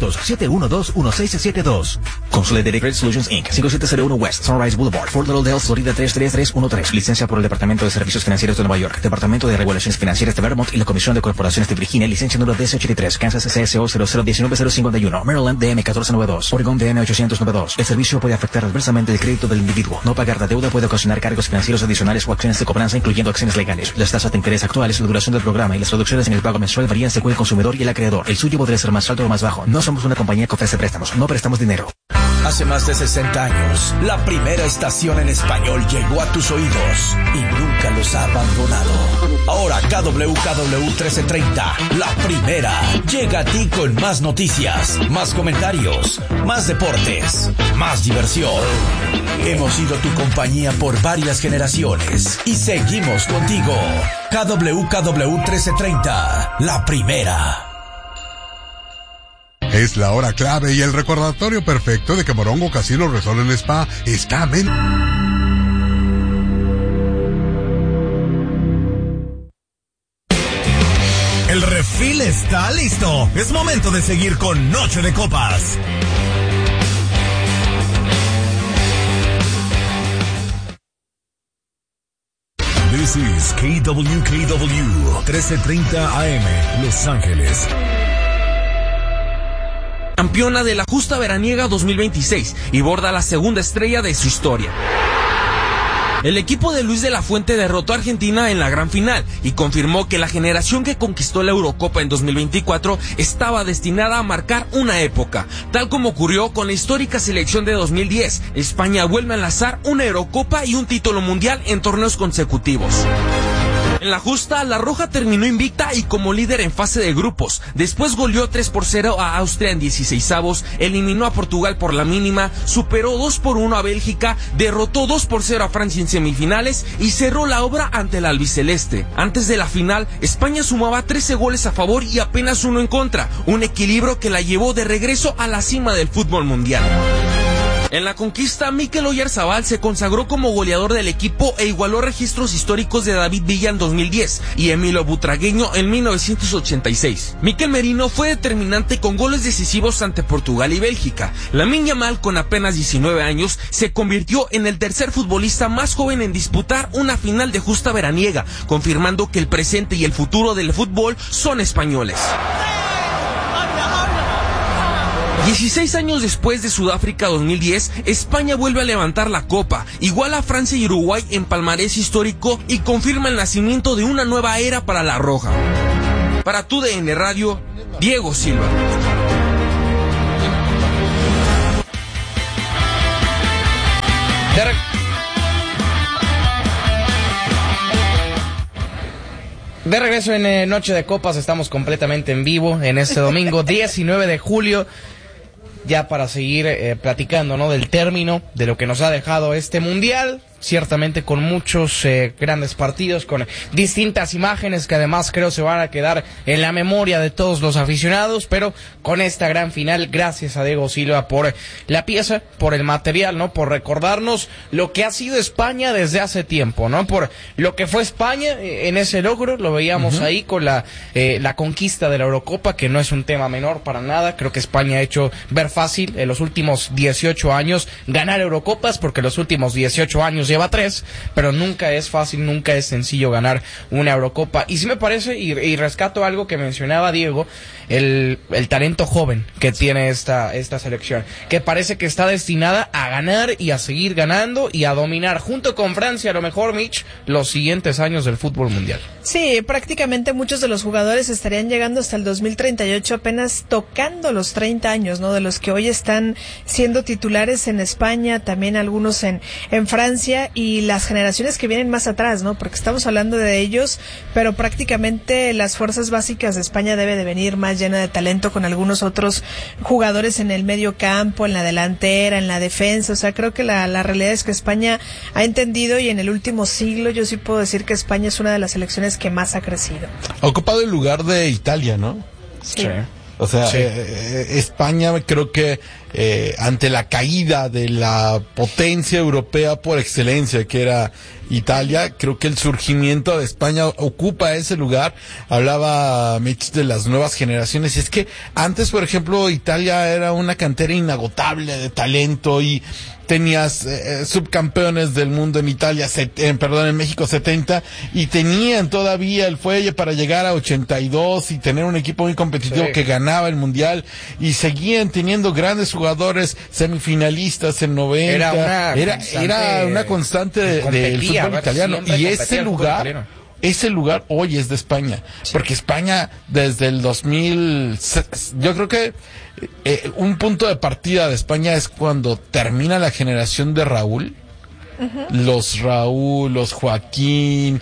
800-712-1672. Consolidated Credit Solutions Inc. 5701 West Sunrise Boulevard, Fort Lauderdale, Florida 33313. Licencia por el Departamento de Servicios Financieros de Nueva York, Departamento de Regulaciones Financieras de Vermont y la Comisión de Corporaciones de Virginia. Licencia número DC83, Kansas CSO 0019051, Maryland DM 1492, Oregon DM 892. El servicio puede afectar adversamente el crédito del individuo. No pagar la deuda puede ocasionar cargos financieros adicionales o acciones de cobranza, incluyendo acciones legales. Las tasas de interés actuales, la duración del programa y las reducciones en el pago mensual varían según el consumidor y el acreedor. El suyo podría ser más alto o más bajo. No somos una compañía que ofrece préstamos. No prestamos dinero. Hace más de 60 años, la primera estación en español llegó a tus oídos y nunca los ha abandonado. Ahora KWKW 1330, la primera, llega a ti con más noticias, más comentarios, más deportes, más diversión. Hemos sido tu compañía por varias generaciones y seguimos contigo. KWKW 1330, la primera. Es la hora clave y el recordatorio perfecto de que Morongo Casino Resort en Spa está El refil está listo. Es momento de seguir con Noche de Copas. This is KWKW 1330 AM, Los Ángeles. Campeona de la justa veraniega 2026 y borda la segunda estrella de su historia. El equipo de Luis de la Fuente derrotó a Argentina en la gran final y confirmó que la generación que conquistó la Eurocopa en 2024 estaba destinada a marcar una época, tal como ocurrió con la histórica selección de 2010. España vuelve a enlazar una Eurocopa y un título mundial en torneos consecutivos. En la justa, la Roja terminó invicta y como líder en fase de grupos. Después goleó 3-0 a Austria en 16avos, eliminó a Portugal por la mínima, superó 2-1 a Bélgica, derrotó 2-0 a Francia en semifinales y cerró la obra ante el albiceleste. Antes de la final, España sumaba 13 goles a favor y apenas 1 en contra, un equilibrio que la llevó de regreso a la cima del fútbol mundial. En la conquista, Mikel Oyarzabal se consagró como goleador del equipo e igualó registros históricos de David Villa en 2010 y Emilio Butragueño en 1986. Mikel Merino fue determinante con goles decisivos ante Portugal y Bélgica. Lamine Yamal, con apenas 19 años, se convirtió en el tercer futbolista más joven en disputar una final de justa veraniega, confirmando que el presente y el futuro del fútbol son españoles. 16 años después de Sudáfrica 2010, España vuelve a levantar la copa, iguala a Francia y Uruguay en palmarés histórico y confirma el nacimiento de una nueva era para la Roja. Para TUDN Radio, Diego Silva. De regreso en Noche de Copas, estamos completamente en vivo en este domingo 19 de julio, ya para seguir platicando, ¿no?, del término de lo que nos ha dejado este mundial, ciertamente con muchos grandes partidos, con distintas imágenes que además creo se van a quedar en la memoria de todos los aficionados, pero con esta gran final, gracias a Diego Silva por la pieza, por el material, ¿no?, por recordarnos lo que ha sido España desde hace tiempo, ¿no?, por lo que fue España en ese logro, lo veíamos ahí con la conquista de la Eurocopa, que no es un tema menor para nada. Creo que España ha hecho ver fácil en los últimos 18 años ganar Eurocopas, porque los últimos 18 años lleva 3, pero nunca es fácil, nunca es sencillo ganar una Eurocopa. Y sí me parece, y rescato algo que mencionaba Diego, el talento joven que tiene esta selección, que parece que está destinada a ganar y a seguir ganando y a dominar junto con Francia, a lo mejor, Mitch, los siguientes años del fútbol mundial. Sí, prácticamente muchos de los jugadores estarían llegando hasta el 2038 apenas tocando los 30 años, ¿no?, de los que hoy están siendo titulares en España, también algunos en Francia, y las generaciones que vienen más atrás, ¿no?, porque estamos hablando de ellos, pero prácticamente las fuerzas básicas de España debe de venir más llena de talento, con algunos otros jugadores en el medio campo, en la delantera, en la defensa. O sea, creo que la realidad es que España ha entendido, y en el último siglo yo sí puedo decir que España es una de las selecciones que más ha crecido. Ha ocupado el lugar de Italia, ¿no? Sí. O sea, sí. España, creo que ante la caída de la potencia europea por excelencia que era Italia, creo que el surgimiento de España ocupa ese lugar. Hablaba Mitch de las nuevas generaciones, y es que antes, por ejemplo, Italia era una cantera inagotable de talento, y tenías subcampeones del mundo en Italia, en México 70, y tenían todavía el fuelle para llegar a 82 y tener un equipo muy competitivo que ganaba el mundial, y seguían teniendo grandes jugadores semifinalistas en 90. Era una constante del fútbol italiano, y ese lugar hoy es de España, porque España desde el 2000, yo creo que un punto de partida de España es cuando termina la generación de Raúl. Los Raúl, los Joaquín,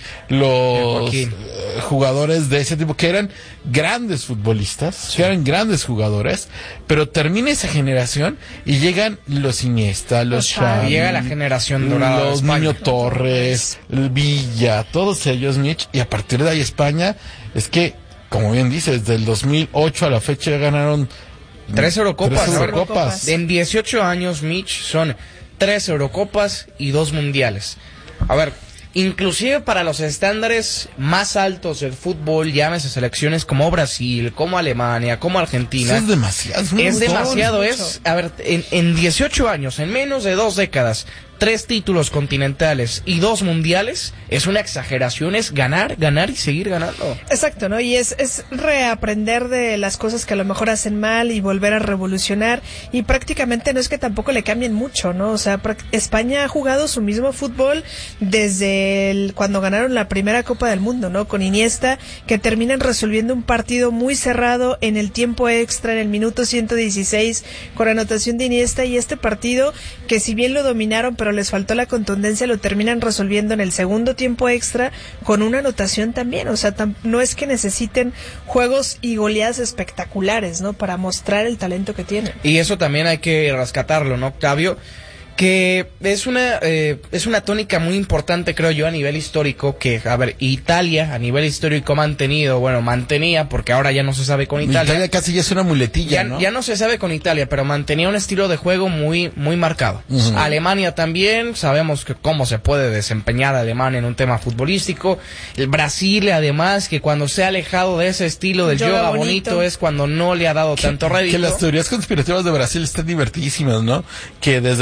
jugadores de ese tipo que eran grandes futbolistas, que eran grandes jugadores, pero termina esa generación y llegan los Iniesta, los Xavi, llega la generación dorada, los Niño Torres, Villa, todos ellos, Mitch, y a partir de ahí España, es que, como bien dices, del 2008 a la fecha ganaron 3 Eurocopas. En 18 años, Mitch, son 3 Eurocopas y 2 mundiales. A ver, inclusive para los estándares más altos del fútbol, llámese selecciones como Brasil, como Alemania, como Argentina. Eso es demasiado. Es demasiado. A ver, en 18 años, en menos de 2 décadas, 3 títulos continentales y 2 mundiales, es una exageración, es ganar y seguir ganando. Exacto, ¿no? Y es reaprender de las cosas que a lo mejor hacen mal y volver a revolucionar, y prácticamente no es que tampoco le cambien mucho, ¿no? O sea, España ha jugado su mismo fútbol desde cuando ganaron la primera Copa del Mundo, ¿no? Con Iniesta, que terminan resolviendo un partido muy cerrado en el tiempo extra, en el minuto 116, con anotación de Iniesta, y este partido, que si bien lo dominaron, pero les faltó la contundencia, lo terminan resolviendo en el segundo tiempo extra con una anotación también. O sea, no es que necesiten juegos y goleadas espectaculares, ¿no?, para mostrar el talento que tienen. Y eso también hay que rescatarlo, ¿no, Octavio? Que es una tónica muy importante, creo yo, a nivel histórico, que, a ver, Italia a nivel histórico mantenía, porque ahora ya no se sabe con Italia. Italia casi ya es una muletilla, ¿no? Ya no se sabe con Italia, pero mantenía un estilo de juego muy, muy marcado. Alemania también, sabemos cómo se puede desempeñar Alemania en un tema futbolístico. El Brasil, además, que cuando se ha alejado de ese estilo del yoga bonito es cuando no le ha dado tanto rédito. Que las teorías conspirativas de Brasil están divertidísimas, ¿no? Que desde que Brasil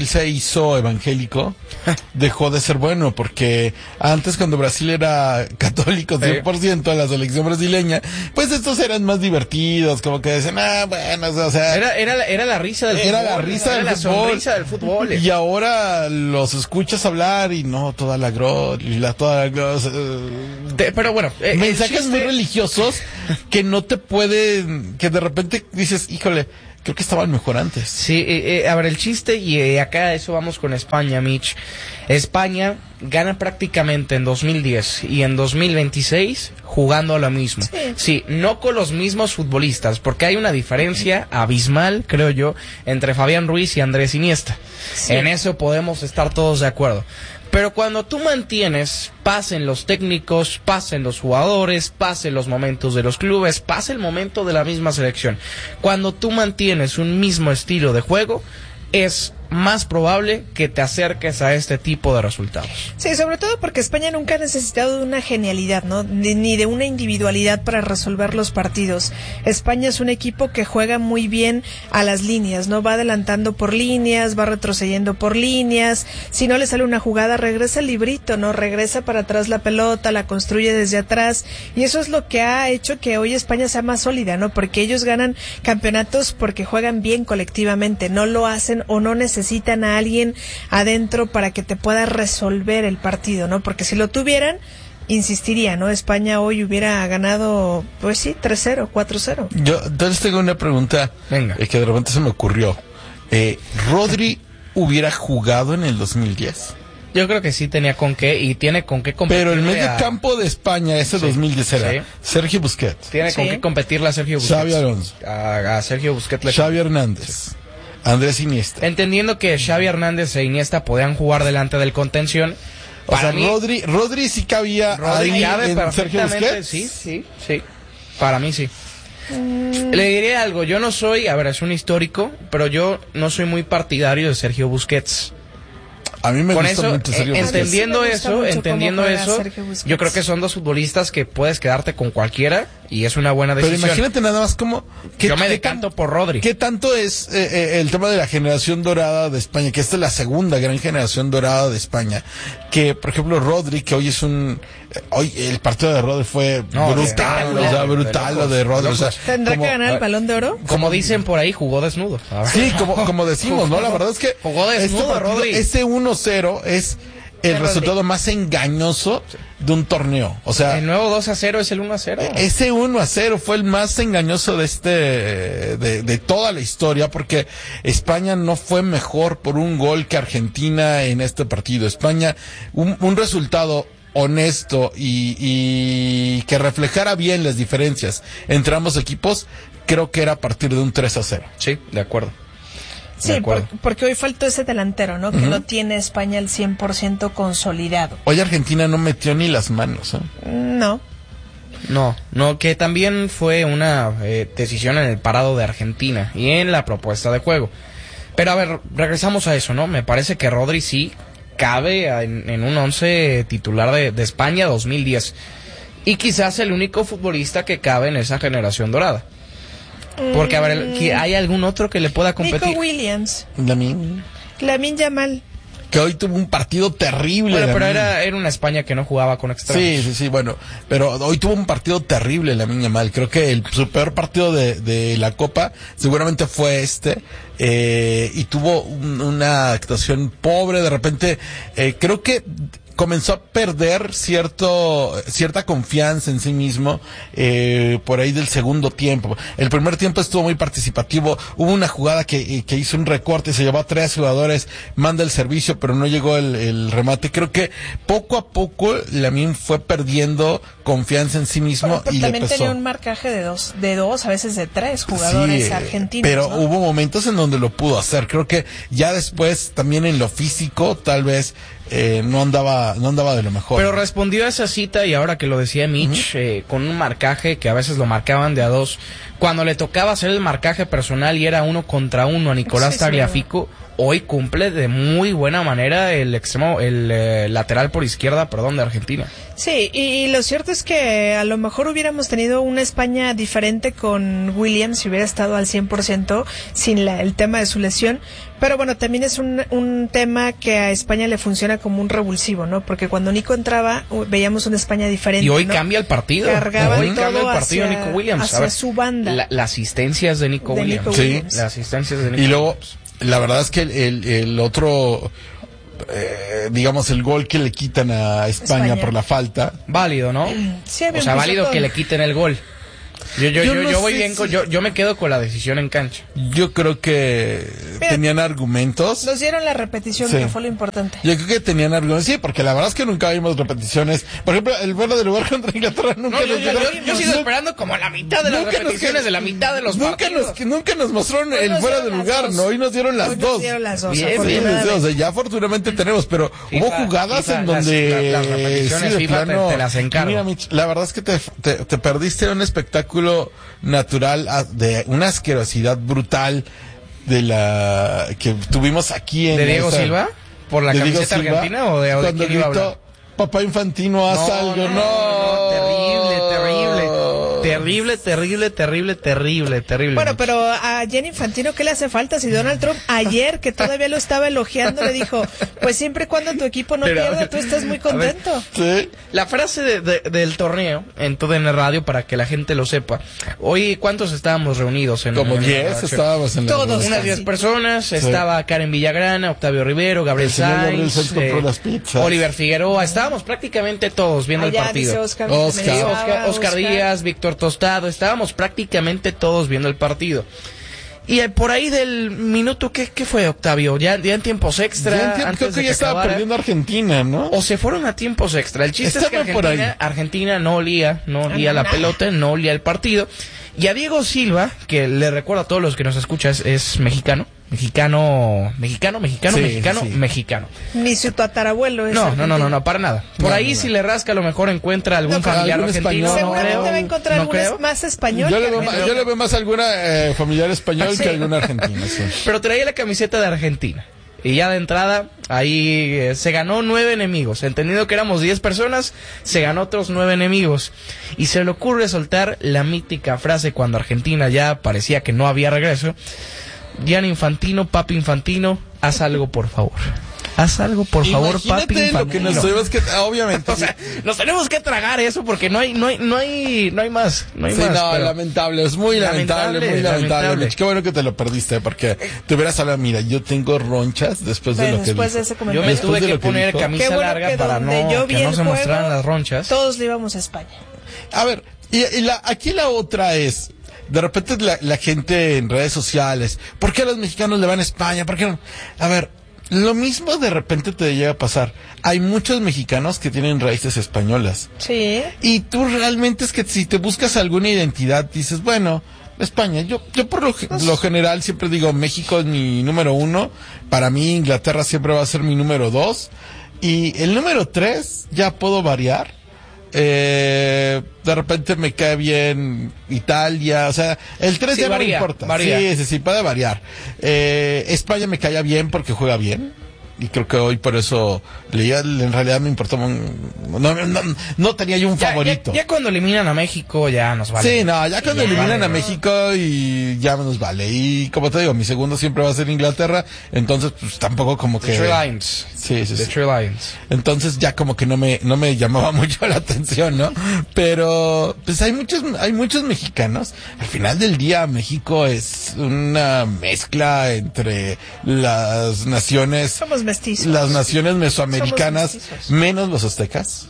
Brasil se hizo evangélico, dejó de ser bueno, porque antes cuando Brasil era católico 100%, la selección brasileña, pues estos eran más divertidos, como que decían, bueno, o sea... Era la risa del fútbol. Era la risa del la fútbol. sonrisa del fútbol. Y ahora los escuchas hablar y no, toda la gloria, pero bueno, mensajes muy religiosos que no te pueden, que de repente dices, híjole, creo que estaban mejor antes. Sí, a ver, el chiste, y acá a eso vamos con España, Mitch. España gana prácticamente en 2010 y en 2026 jugando a lo mismo. Sí, no con los mismos futbolistas, porque hay una diferencia abismal, creo yo, entre Fabián Ruiz y Andrés Iniesta. Sí. En eso podemos estar todos de acuerdo. Pero cuando tú mantienes, pasen los técnicos, pasen los jugadores, pasen los momentos de los clubes, pase el momento de la misma selección. Cuando tú mantienes un mismo estilo de juego, es más probable que te acerques a este tipo de resultados. Sí, sobre todo porque España nunca ha necesitado de una genialidad, ¿no? Ni de una individualidad para resolver los partidos. España es un equipo que juega muy bien a las líneas, ¿no? Va adelantando por líneas, va retrocediendo por líneas. Si no le sale una jugada, regresa el librito, ¿no? Regresa para atrás la pelota, la construye desde atrás. Y eso es lo que ha hecho que hoy España sea más sólida, ¿no? Porque ellos ganan campeonatos porque juegan bien colectivamente. No lo hacen o no necesitan a alguien adentro para que te pueda resolver el partido, ¿no? Porque si lo tuvieran, insistiría, ¿no? España hoy hubiera ganado, pues sí, 3-0, 4-0. Yo entonces tengo una pregunta. Venga. Que de repente se me ocurrió. ¿Rodri hubiera jugado en el 2010? Yo creo que sí tenía con qué, y tiene con qué competir. Pero el medio campo de España ese 2010 era Sergio Busquets. Tiene con qué competirle a Sergio Busquets. Xavi Alonso. A Sergio Busquets. Xavi Hernández. Andrés Iniesta. Entendiendo que Xavi Hernández e Iniesta podían jugar delante del contención. O sea, Rodri sí cabía ahí en Sergio Busquets. Sí. Para mí sí. Le diré algo, yo no soy, a ver, es un histórico, pero yo no soy muy partidario de Sergio Busquets. A mí me gusta mucho Sergio Busquets. Entendiendo eso, yo creo que son dos futbolistas que puedes quedarte con cualquiera y es una buena decisión. Pero imagínate nada más como... Yo me decanto por Rodri. ¿Qué tanto es el tema de la generación dorada de España? Que esta es la segunda gran generación dorada de España. Que, por ejemplo, Rodri, que hoy es hoy el partido de Rodri fue brutal lo de Rodri. O sea, ¿tendrá que ganar el Balón de Oro? Como dicen por ahí, jugó desnudo. Sí, como decimos, ¿no? La verdad es que jugó desnudo, Rodri. Ese 1-0 es el resultado más engañoso de un torneo. O sea, el nuevo 2-0 es el 1-0. Ese 1-0 fue el más engañoso de toda la historia, porque España no fue mejor por un gol que Argentina en este partido. España, un resultado honesto y que reflejara bien las diferencias entre ambos equipos, creo que era a partir de un 3-0. Sí, de acuerdo. Sí, porque hoy faltó ese delantero, ¿no? Que no tiene España el 100% consolidado. Hoy Argentina no metió ni las manos, ¿eh? No, que también fue una decisión en el parado de Argentina y en la propuesta de juego. Pero a ver, regresamos a eso, ¿no? Me parece que Rodri sí cabe en un 11 titular de España 2010. Y quizás el único futbolista que cabe en esa generación dorada. Porque, a ver, ¿hay algún otro que le pueda competir? Nico Williams. Lamine Yamal. Que hoy tuvo un partido terrible. Bueno, pero era una España que no jugaba con extremos. Sí, bueno. Pero hoy tuvo un partido terrible Lamine Yamal. Creo que su peor partido de la Copa seguramente fue y tuvo una actuación pobre. De repente, creo que comenzó a perder cierta confianza en sí mismo por ahí del segundo tiempo. El primer tiempo estuvo muy participativo. Hubo una jugada que hizo un recorte, se llevó a 3 jugadores, manda el servicio, pero no llegó el remate. Creo que poco a poco Lamine fue perdiendo confianza en sí mismo, pero y también le pesó. tenía un marcaje de dos, a veces de 3 jugadores argentinos. Pero ¿no? hubo momentos en donde lo pudo hacer. Creo que ya después, también en lo físico, tal vez no andaba de lo mejor. Pero respondió a esa cita, y ahora que lo decía Mitch, con un marcaje que a veces lo marcaban de a 2. Cuando le tocaba hacer el marcaje personal y era 1 contra 1 a Nicolás Tagliafico, hoy cumple de muy buena manera el lateral por izquierda, de Argentina. Sí, y lo cierto es que a lo mejor hubiéramos tenido una España diferente con Williams si hubiera estado al 100% sin el tema de su lesión, Pero bueno, también es un tema que a España le funciona como un revulsivo, ¿no? Porque cuando Nico entraba, veíamos una España diferente. Y hoy ¿no? cambia el partido. Cargaban hoy cambia el partido hacia, Nico Williams. Hacia su banda. Las asistencias de Nico Williams. Sí. Las asistencias de Nico Y luego, Williams. la verdad es que el otro, digamos, el gol que le quitan a España por la falta. Válido, ¿no? Sí, o sea, válido que le quiten el gol. Yo voy bien, si... yo me quedo con la decisión en cancha. Yo creo que tenían argumentos. Nos dieron la repetición, Sí. que fue lo importante. Yo creo que tenían argumentos, sí, porque la verdad es que nunca vimos repeticiones. Por ejemplo, el vuelo de lugar contra Inglaterra nunca nos dieron. Yo sigo esperando como la mitad de las repeticiones de la mitad de los partidos. Nunca nos mostraron el fuera de lugar, ¿no? Hoy nos dieron las dos. Bien, o sea, ya afortunadamente tenemos, pero hubo jugadas en donde las repeticiones de FIFA plano, te las encargo. Mira, Mitch, la verdad es que te perdiste un espectáculo natural de una asquerosidad brutal de la que tuvimos aquí en ¿De Diego Silva? ¿Por la camiseta argentina o de cuando quién iba a hablar? gritó Papá Infantino, haz algo, terrible. Bueno, pero a Gianni Infantino, ¿qué le hace falta? Si Donald Trump ayer, que todavía lo estaba elogiando, le dijo, pues siempre y cuando tu equipo no pierda, tú estás muy contento. Sí. La frase del torneo en TUDN Radio, para que la gente lo sepa. Hoy, ¿cuántos estábamos reunidos? Como 10 estábamos en la Todos. Unas 10 personas. Sí. Estaba Karen Villagrana, Octavio Rivero, Gabriel Sainz, Oliver Figueroa. Estábamos prácticamente todos viendo el partido. Oscar Díaz, Víctor Tostado. Estábamos prácticamente todos viendo el partido. Y por ahí del minuto, ¿qué fue, Octavio? Ya en tiempos extra. Creo que ya estaba perdiendo Argentina, ¿no? O se fueron a tiempos extra. El chiste es que Argentina no olía la pelota, no olía el partido. Y a Diego Silva, que le recuerdo a todos los que nos escuchan, es mexicano. Mexicano. Ni su tatarabuelo es No, para nada. Por ahí si le rasca a lo mejor encuentra algún familiar argentino. Seguramente va a encontrar más español. Yo le veo más alguna familiar español que alguna argentina. Sí. Pero traía la camiseta de Argentina. Y ya de entrada, ahí se ganó 9 enemigos. Entendido que éramos 10 personas, se ganó otros 9 enemigos. Y se le ocurre soltar la mítica frase cuando Argentina ya parecía que no había regreso. Gianni Infantino, papi Infantino, haz algo por favor. Haz algo por favor, papi Infantino. Lo que nos tuvimos que, obviamente. O sea, nos tenemos que tragar eso porque no hay más. No hay más. Lamentable, es muy lamentable. Qué bueno que te lo perdiste porque te hubieras hablado, mira, yo tengo ronchas después de lo que dijo. Yo me tuve que poner camisa larga para que no se mostraran las ronchas. Todos le íbamos a España. A ver, aquí la otra es, de repente la gente en redes sociales, ¿por qué los mexicanos le van a España? ¿Por qué no? A ver, lo mismo de repente te llega a pasar. Hay muchos mexicanos que tienen raíces españolas. Sí. Y tú realmente es que si te buscas alguna identidad, dices, bueno, España. Yo por lo general siempre digo, México es mi número 1. Para mí Inglaterra siempre va a ser mi número 2. Y el número 3 ya puedo variar. De repente me cae bien Italia, o sea, el 3 ya no me importa. Sí, puede variar. España me caía bien porque juega bien. Y creo que hoy por eso en realidad me importó, no tenía yo un favorito. Ya cuando eliminan a México ya nos vale. Sí, ya cuando eliminan a México y ya nos vale. Y como te digo, mi segundo siempre va a ser Inglaterra, entonces pues tampoco como que... The Three Lions. Sí. The Three Lions. Entonces ya como que no me llamaba mucho la atención, ¿no? Pero pues hay muchos mexicanos. Al final del día México es una mezcla entre las naciones... Somos mestizos. Las naciones mesoamericanas, menos los aztecas.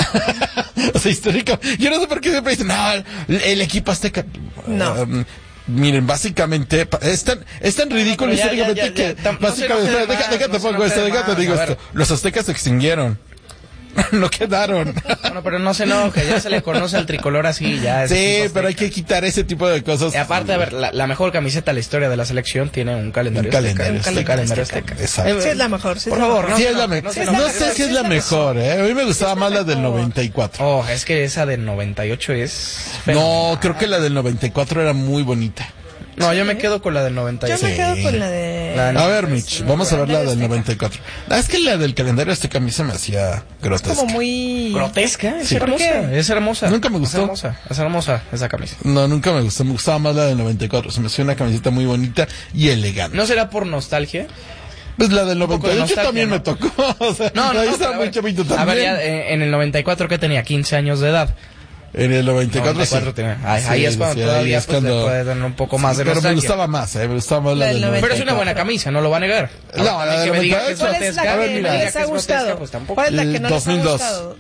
O sea, histórico. Yo no sé por qué siempre dicen, no, el equipo azteca. No. Miren, básicamente, es tan ridículo históricamente que, básicamente, déjate pongo esto, déjate digo esto. Los aztecas se extinguieron. No quedaron. Bueno, pero no se enoje, ya se le conoce al tricolor así, ya. Sí, pero hay que quitar ese tipo de cosas. Y aparte, a ver, la mejor camiseta de la historia de la selección tiene un calendario azteca. Exacto. Sí, es la mejor. Por favor, no sé si es la mejor, A mí me gustaba más la del 94. Oh, es que esa del 98 es... No, creo que la del 94 era muy bonita. No, yo me quedo con la del 96. Yo me quedo con la de... A ver, Mitch, vamos a ver la del 94. Es que la del calendario este que a mí se me hacía grotesca. Es como muy... ¿Grotesca? Es Sí. hermosa. Es hermosa. Nunca me gustó. Es hermosa esa camisa. No, nunca me gustó. Me gustaba más la del 94. Se me hacía una camiseta muy bonita y elegante. ¿No será por nostalgia? Pues la del Un poco de 98 también nostalgia, me tocó. O sea, ahí estaba muy chavito también. A ver, ya, en el 94 que tenía 15 años de edad. En el 94 sí. Tenía. Ahí es cuando todavía pues, le puede tener un poco más de pero nostalgia. me gustaba más, me gustaba más la del 94. Pero es una buena camisa, no lo va a negar. No, la del 98. ¿Cuál es la que no les ha gustado? ¿Cuál es la que no les ha gustado?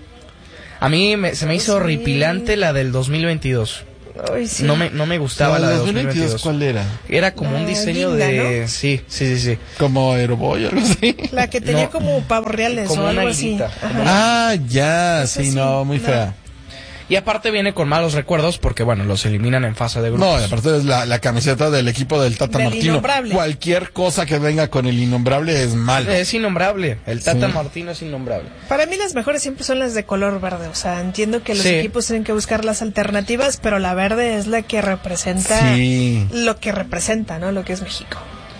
A mí se me hizo horripilante la del 2022. Ay, sí. No me gustaba la de 2022. ¿Cuál era? Era como un diseño guinda, de... ¿no? Sí. Como Aeroboy o algo así. La que tenía como pavos reales como o algo una así. higuita. Ah, ya, sí, no, muy fea. Y aparte viene con malos recuerdos porque, bueno, los eliminan en fase de grupos. No, y aparte es la camiseta del equipo del Tata Del Martino. innombrable. Cualquier cosa que venga con el innombrable es malo. Es innombrable. El Tata Martino es innombrable. Para mí las mejores siempre son las de color verde. O sea, entiendo que los Sí. equipos tienen que buscar las alternativas, pero la verde es la que representa lo que representa, ¿no? Lo que es México.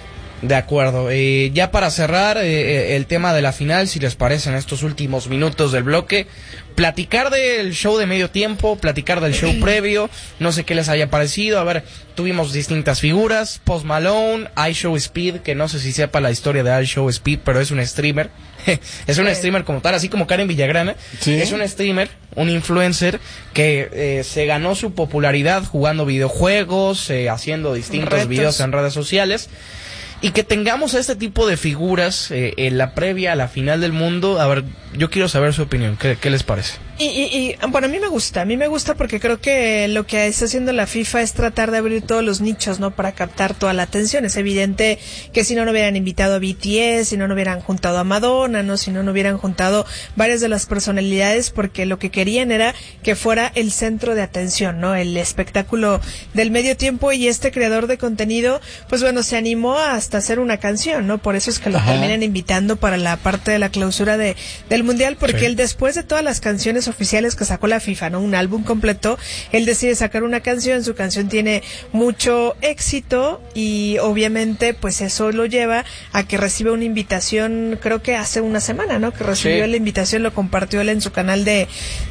De acuerdo. Ya para cerrar el tema de la final, si les parece, en estos últimos minutos del bloque, platicar del show de medio tiempo, platicar del show previo, no sé qué les haya parecido. A ver, tuvimos distintas figuras, Post Malone, iShow Speed, que no sé si sepa la historia de iShow Speed, pero es un streamer. Es un streamer como tal, así como Karen Villagrana. ¿Sí? Es un streamer, un influencer que se ganó su popularidad jugando videojuegos, haciendo distintos Retos. videos en redes sociales. Y que tengamos este tipo de figuras en la previa a la final del mundo. A ver, yo quiero saber su opinión. ¿Qué les parece? Y bueno, a mí me gusta porque creo que lo que está haciendo la FIFA es tratar de abrir todos los nichos, ¿no? Para captar toda la atención. Es evidente que si no hubieran invitado a BTS, si no hubieran juntado a Madonna, ¿no? Si no hubieran juntado varias de las personalidades, porque lo que querían era que fuera el centro de atención, ¿no? El espectáculo del medio tiempo, y este creador de contenido, pues bueno, se animó hasta hacer una canción, ¿no? Por eso es que lo terminan invitando para la parte de la clausura del Mundial, porque él, después de todas las canciones oficiales que sacó la FIFA, ¿no? Un álbum completo, él decide sacar una canción. Su canción tiene mucho éxito y obviamente pues eso lo lleva a que reciba una invitación, creo que hace una semana, ¿no? Que recibió la invitación, lo compartió él en su canal de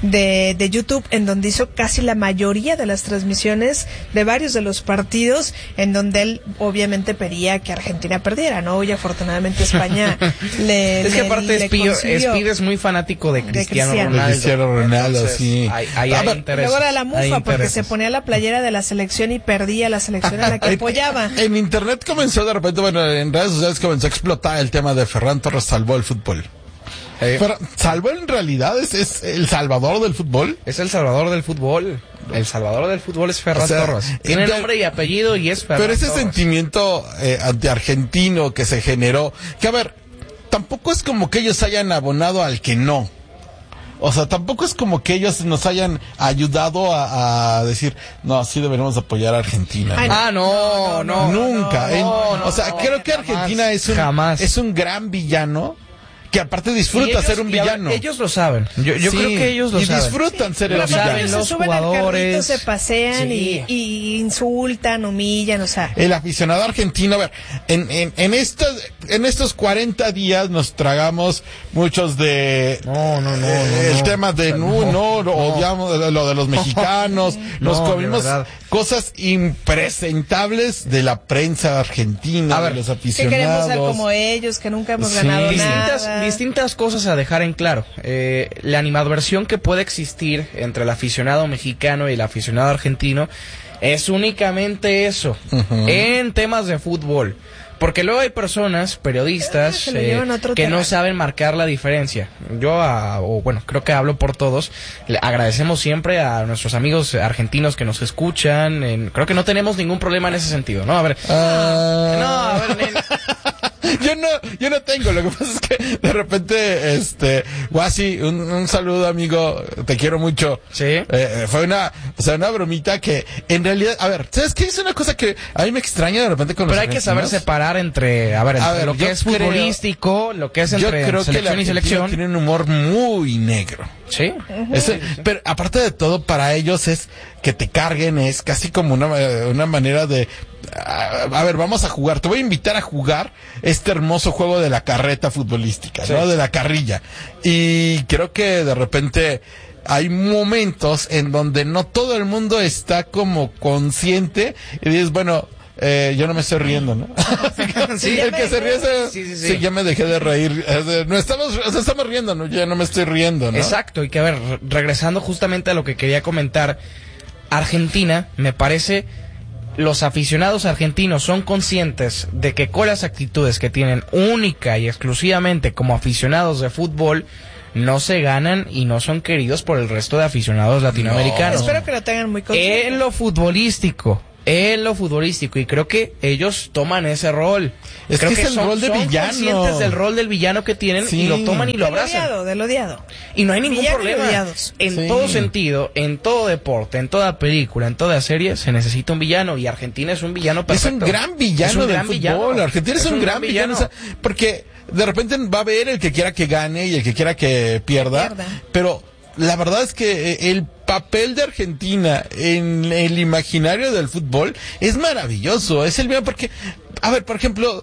YouTube, en donde hizo casi la mayoría de las transmisiones de varios de los partidos, en donde él obviamente pedía que Argentina perdiera, ¿no? Y afortunadamente España Es que aparte Speed es muy fanático de Cristiano Ronaldo. Entonces, sí. Hay interés. Luego era la mufa porque se ponía la playera de la selección y perdía la selección a la que apoyaba. En internet comenzó de repente, bueno, en redes sociales comenzó a explotar el tema de Ferran Torres salvó el fútbol. ¿Salvó en realidad? ¿Es el salvador del fútbol? Es el salvador del fútbol. El salvador del fútbol es Ferran Torres. Tiene nombre y apellido y es Ferran Pero ese Torres. sentimiento anti-argentino que se generó, que a ver, tampoco es como que ellos hayan abonado al que no. O sea, tampoco es como que ellos nos hayan ayudado a decir, no, sí deberíamos apoyar a Argentina. ¿No? No, nunca. No, o sea, creo que Argentina es un gran villano que aparte disfruta ser un villano. Ellos lo saben. Yo creo que ellos lo saben. Y disfrutan ser el Pero villano. ellos se suben al carrito, se pasean y insultan, humillan, o sea. El aficionado argentino, a ver, en estos 40 días nos tragamos muchos de el tema de odiamos lo de los mexicanos, nos comimos cosas impresentables de la prensa argentina, de los aficionados. Que queremos ser como ellos, que nunca hemos ganado nada. Distintas cosas a dejar en claro. La animadversión que puede existir entre el aficionado mexicano y el aficionado argentino es únicamente eso, en temas de fútbol. Porque luego hay personas, periodistas, que no saben marcar la diferencia. Yo, creo que hablo por todos, le agradecemos siempre a nuestros amigos argentinos que nos escuchan. Creo que no tenemos ningún problema en ese sentido, ¿no? A ver. Yo no tengo, lo que pasa es que de repente, Guasi, un saludo, amigo, te quiero mucho. Sí. Fue una bromita que en realidad, a ver, ¿sabes qué? Es una cosa que a mí me extraña de repente con los Pero hay que saber separar entre lo que es futbolístico, lo que es entre selección y selección. Tiene un humor muy negro. Sí. Pero aparte de todo, para ellos es que te carguen, es casi como una manera de... A ver, vamos a jugar. Te voy a invitar a jugar este hermoso juego de la carreta futbolística, ¿no? De la carrilla. Y creo que de repente hay momentos en donde no todo el mundo está como consciente y dices, bueno, yo no me estoy riendo, ¿no? Sí, el que se ríe sí, ya me dejé de reír. No estamos riendo, ¿no? Ya no me estoy riendo, ¿no? Exacto, y que a ver, regresando justamente a lo que quería comentar, Argentina, me parece, los aficionados argentinos son conscientes de que con las actitudes que tienen única y exclusivamente como aficionados de fútbol, no se ganan y no son queridos por el resto de aficionados latinoamericanos. Espero que lo tengan muy consciente. En lo futbolístico, y creo que ellos toman ese rol. Creo que es el rol de villano. Son conscientes del rol del villano que tienen y lo toman y lo abrazan. Del odiado. Y no hay ningún problema. En todo sentido, en todo deporte, en toda película, en toda serie, se necesita un villano y Argentina es un villano perfecto. Es un gran villano del fútbol. Argentina es un gran villano. Porque de repente va a haber el que quiera que gane y el que quiera que pierda. Pero la verdad es que el papel de Argentina en el imaginario del fútbol es maravilloso. Es el mismo porque, a ver, por ejemplo,